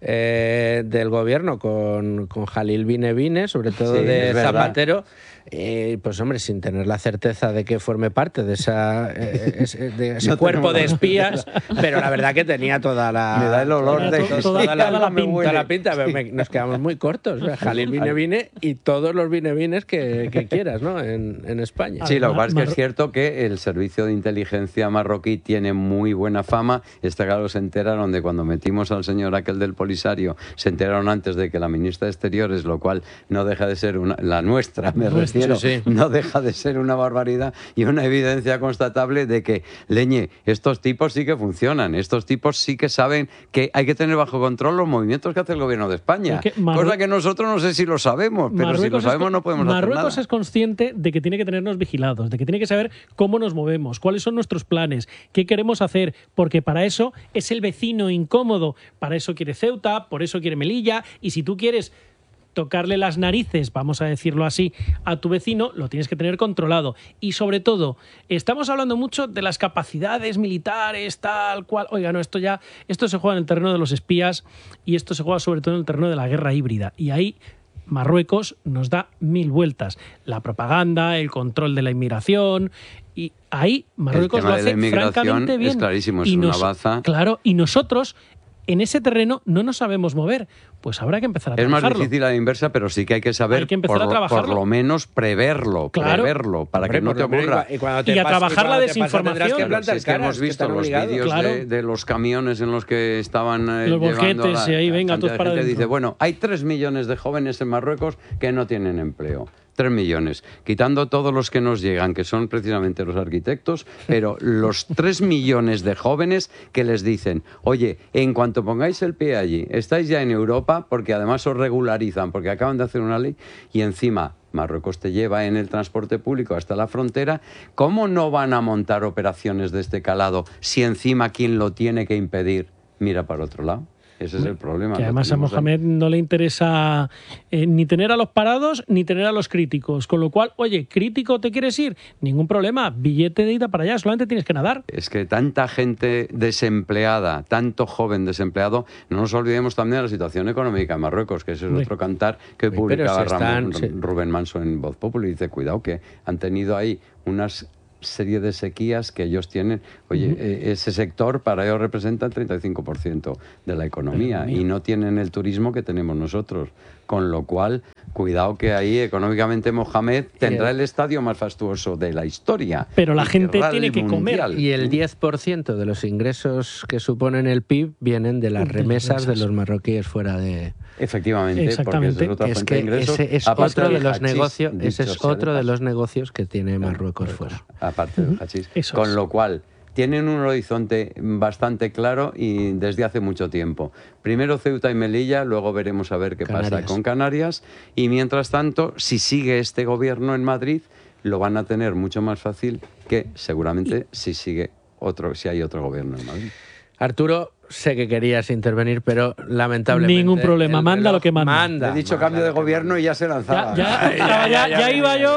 eh, del gobierno con, con Jalil Bine Bine, sobre todo sí, de Zapatero. Eh, pues hombre, sin tener la certeza de que forme parte de, esa, eh, ese, de ese no cuerpo de espías, pero la verdad que tenía toda la... Me da el olor de... To, toda, toda, la, la, la pinta, toda la pinta, pero me, nos quedamos muy cortos. O sea, Jalil Bine Bine y todos los Bine Bines que, que quieras, ¿no? En, en España. Sí, lo que pasa es que es cierto que el servicio de inteligencia marroquí tiene muy buena fama. Está claro, se enteraron de cuando metimos al señor aquel del Polisario, se enteraron antes de que la ministra de Exteriores, lo cual no deja de ser una, la nuestra, me refiero. Sí, sí. No deja de ser una barbaridad y una evidencia constatable de que, leñe, estos tipos sí que funcionan, estos tipos sí que saben que hay que tener bajo control los movimientos que hace el gobierno de España, que Marru... cosa que nosotros no sé si lo sabemos, pero Marruecos si lo sabemos es... no podemos Marruecos hacer nada. Marruecos es consciente de que tiene que tenernos vigilados, de que tiene que saber cómo nos movemos, cuáles son nuestros planes, qué queremos hacer, porque para eso es el vecino incómodo, para eso quiere Ceuta, por eso quiere Melilla, y si tú quieres tocarle las narices, vamos a decirlo así, a tu vecino, lo tienes que tener controlado. Y sobre todo, estamos hablando mucho de las capacidades militares, tal cual. Oiga, no, esto ya, esto se juega en el terreno de los espías y esto se juega sobre todo en el terreno de la guerra híbrida. Y ahí Marruecos nos da mil vueltas. La propaganda, el control de la inmigración, Y ahí Marruecos lo hace francamente bien. Es clarísimo, es y una nos, baza. Claro, y nosotros en ese terreno no nos sabemos mover. Pues habrá que empezar a es trabajarlo. Es más difícil a la inversa, pero sí que hay que saber, hay que empezar por, a trabajarlo. por lo menos preverlo, claro. preverlo, para Hombre, que no te ocurra. Y, y, y a trabajar la desinformación. Que plantar es que hemos visto los vídeos claro. de, de los camiones en los que estaban eh, los llevando bolquetes, a la, y ahí venga, todos para gente dentro. Dice, bueno, hay tres millones de jóvenes en Marruecos que no tienen empleo. Tres millones, quitando todos los que nos llegan, que son precisamente los arquitectos, pero los tres millones de jóvenes que les dicen, oye, en cuanto pongáis el pie allí, estáis ya en Europa, porque además os regularizan, porque acaban de hacer una ley, y encima Marruecos te lleva en el transporte público hasta la frontera, ¿cómo no van a montar operaciones de este calado si encima quien lo tiene que impedir mira para otro lado? Ese es el problema. Que además a Mohamed ahí. no le interesa eh, ni tener a los parados ni tener a los críticos. Con lo cual, oye, ¿crítico te quieres ir? Ningún problema, billete de ida para allá, solamente tienes que nadar. Es que tanta gente desempleada, tanto joven desempleado, no nos olvidemos también de la situación económica en Marruecos, que ese es otro cantar que hoy publicaba si Ramón, están, sí. Rubén Manso en Voz Populi. Dice, cuidado que han tenido ahí unas serie de sequías que ellos tienen. Oye, uh-huh. eh, ese sector para ellos representa el treinta y cinco por ciento de la economía, economía y no tienen el turismo que tenemos nosotros. Con lo cual, cuidado que ahí económicamente Mohamed tendrá el estadio más fastuoso de la historia. Pero la gente tiene que mundial. comer. Y el diez por ciento de los ingresos que suponen el P I B vienen de las remesas de los marroquíes fuera de... Efectivamente, porque esa es otra es fuente que de ingresos. Ese es otro de los hachís, negocios, ese es otro de los negocios que tiene Marruecos claro, fuera. Aparte del hachís. Eso Con es. lo cual, tienen un horizonte bastante claro y desde hace mucho tiempo. Primero Ceuta y Melilla, luego veremos a ver qué Canarias. pasa con Canarias. Y mientras tanto, si sigue este gobierno en Madrid, lo van a tener mucho más fácil que seguramente si sigue otro, si hay otro gobierno en Madrid. Arturo, sé que querías intervenir, pero lamentablemente... Ningún problema, manda lo que manda. manda He dicho manda cambio de gobierno y ya se lanzaba. Ya, ya, ya, ya, ya, ya iba yo.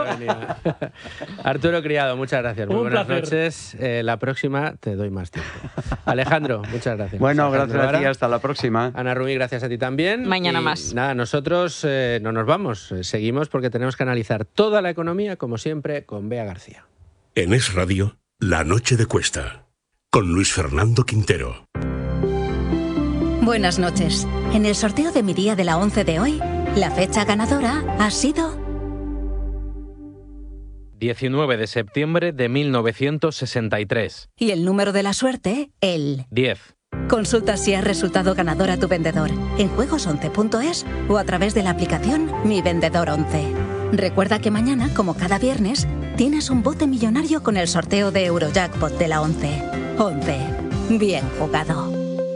Arturo Criado, muchas gracias. Muy Un buenas placer. noches. Eh, la próxima te doy más tiempo. Alejandro, muchas gracias. Bueno, Alejandro gracias a ti, Vara. hasta la próxima. Ana Rubí, gracias a ti también. Mañana y más. Nada, nosotros eh, no nos vamos, eh, seguimos porque tenemos que analizar toda la economía, como siempre, con Bea García. En Es Radio, La Noche de Cuesta, con Luis Fernando Quintero. Buenas noches. En el sorteo de mi día de la once de hoy, la fecha ganadora ha sido... diecinueve de septiembre de mil novecientos sesenta y tres. Y el número de la suerte, el... diez. Consulta si has resultado ganador a tu vendedor en juegos once punto es o a través de la aplicación Mi Vendedor once. Recuerda que mañana, como cada viernes, tienes un bote millonario con el sorteo de Eurojackpot de la once. once. Bien jugado.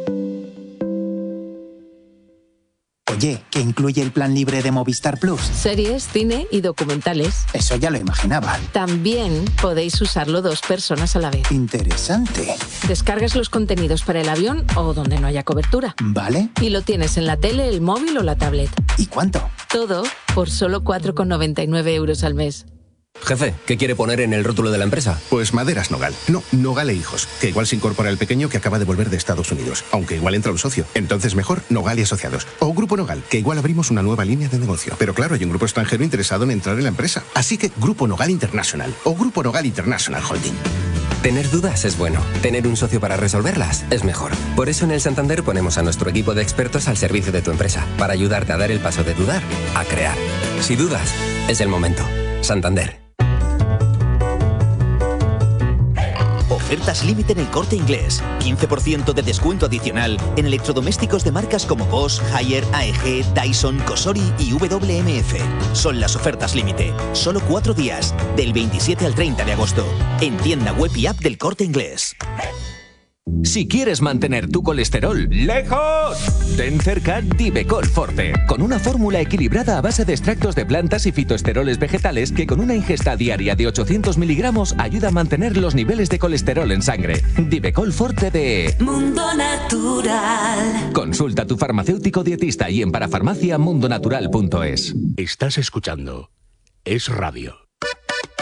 Oye, ¿qué incluye el plan libre de Movistar Plus? Series, cine y documentales. Eso ya lo imaginaba. También podéis usarlo dos personas a la vez. Interesante. Descargas los contenidos para el avión o donde no haya cobertura. Vale. Y lo tienes en la tele, el móvil o la tablet. ¿Y cuánto? Todo por solo cuatro con noventa y nueve euros al mes. Jefe, ¿qué quiere poner en el rótulo de la empresa? Pues Maderas Nogal. No, Nogal e Hijos. Que igual se incorpora el pequeño que acaba de volver de Estados Unidos. Aunque igual entra un socio. Entonces mejor Nogal y Asociados. O Grupo Nogal, que igual abrimos una nueva línea de negocio. Pero claro, hay un grupo extranjero interesado en entrar en la empresa. Así que Grupo Nogal International. O Grupo Nogal International Holding. Tener dudas es bueno. Tener un socio para resolverlas es mejor. Por eso en el Santander ponemos a nuestro equipo de expertos al servicio de tu empresa. Para ayudarte a dar el paso de dudar a crear. Si dudas, es el momento. Santander. Ofertas límite en El Corte Inglés. quince por ciento de descuento adicional en electrodomésticos de marcas como Bosch, Haier, A E G, Dyson, Cosori y W M F. Son las ofertas límite. Solo cuatro días, del veintisiete al treinta de agosto. En tienda web y app del Corte Inglés. Si quieres mantener tu colesterol lejos, ten cerca Divecol Forte, con una fórmula equilibrada a base de extractos de plantas y fitoesteroles vegetales que con una ingesta diaria de ochocientos miligramos ayuda a mantener los niveles de colesterol en sangre. Divecol Forte de Mundo Natural. Consulta a tu farmacéutico dietista y en parafarmacia mundonatural punto es. Estás escuchando Es Radio.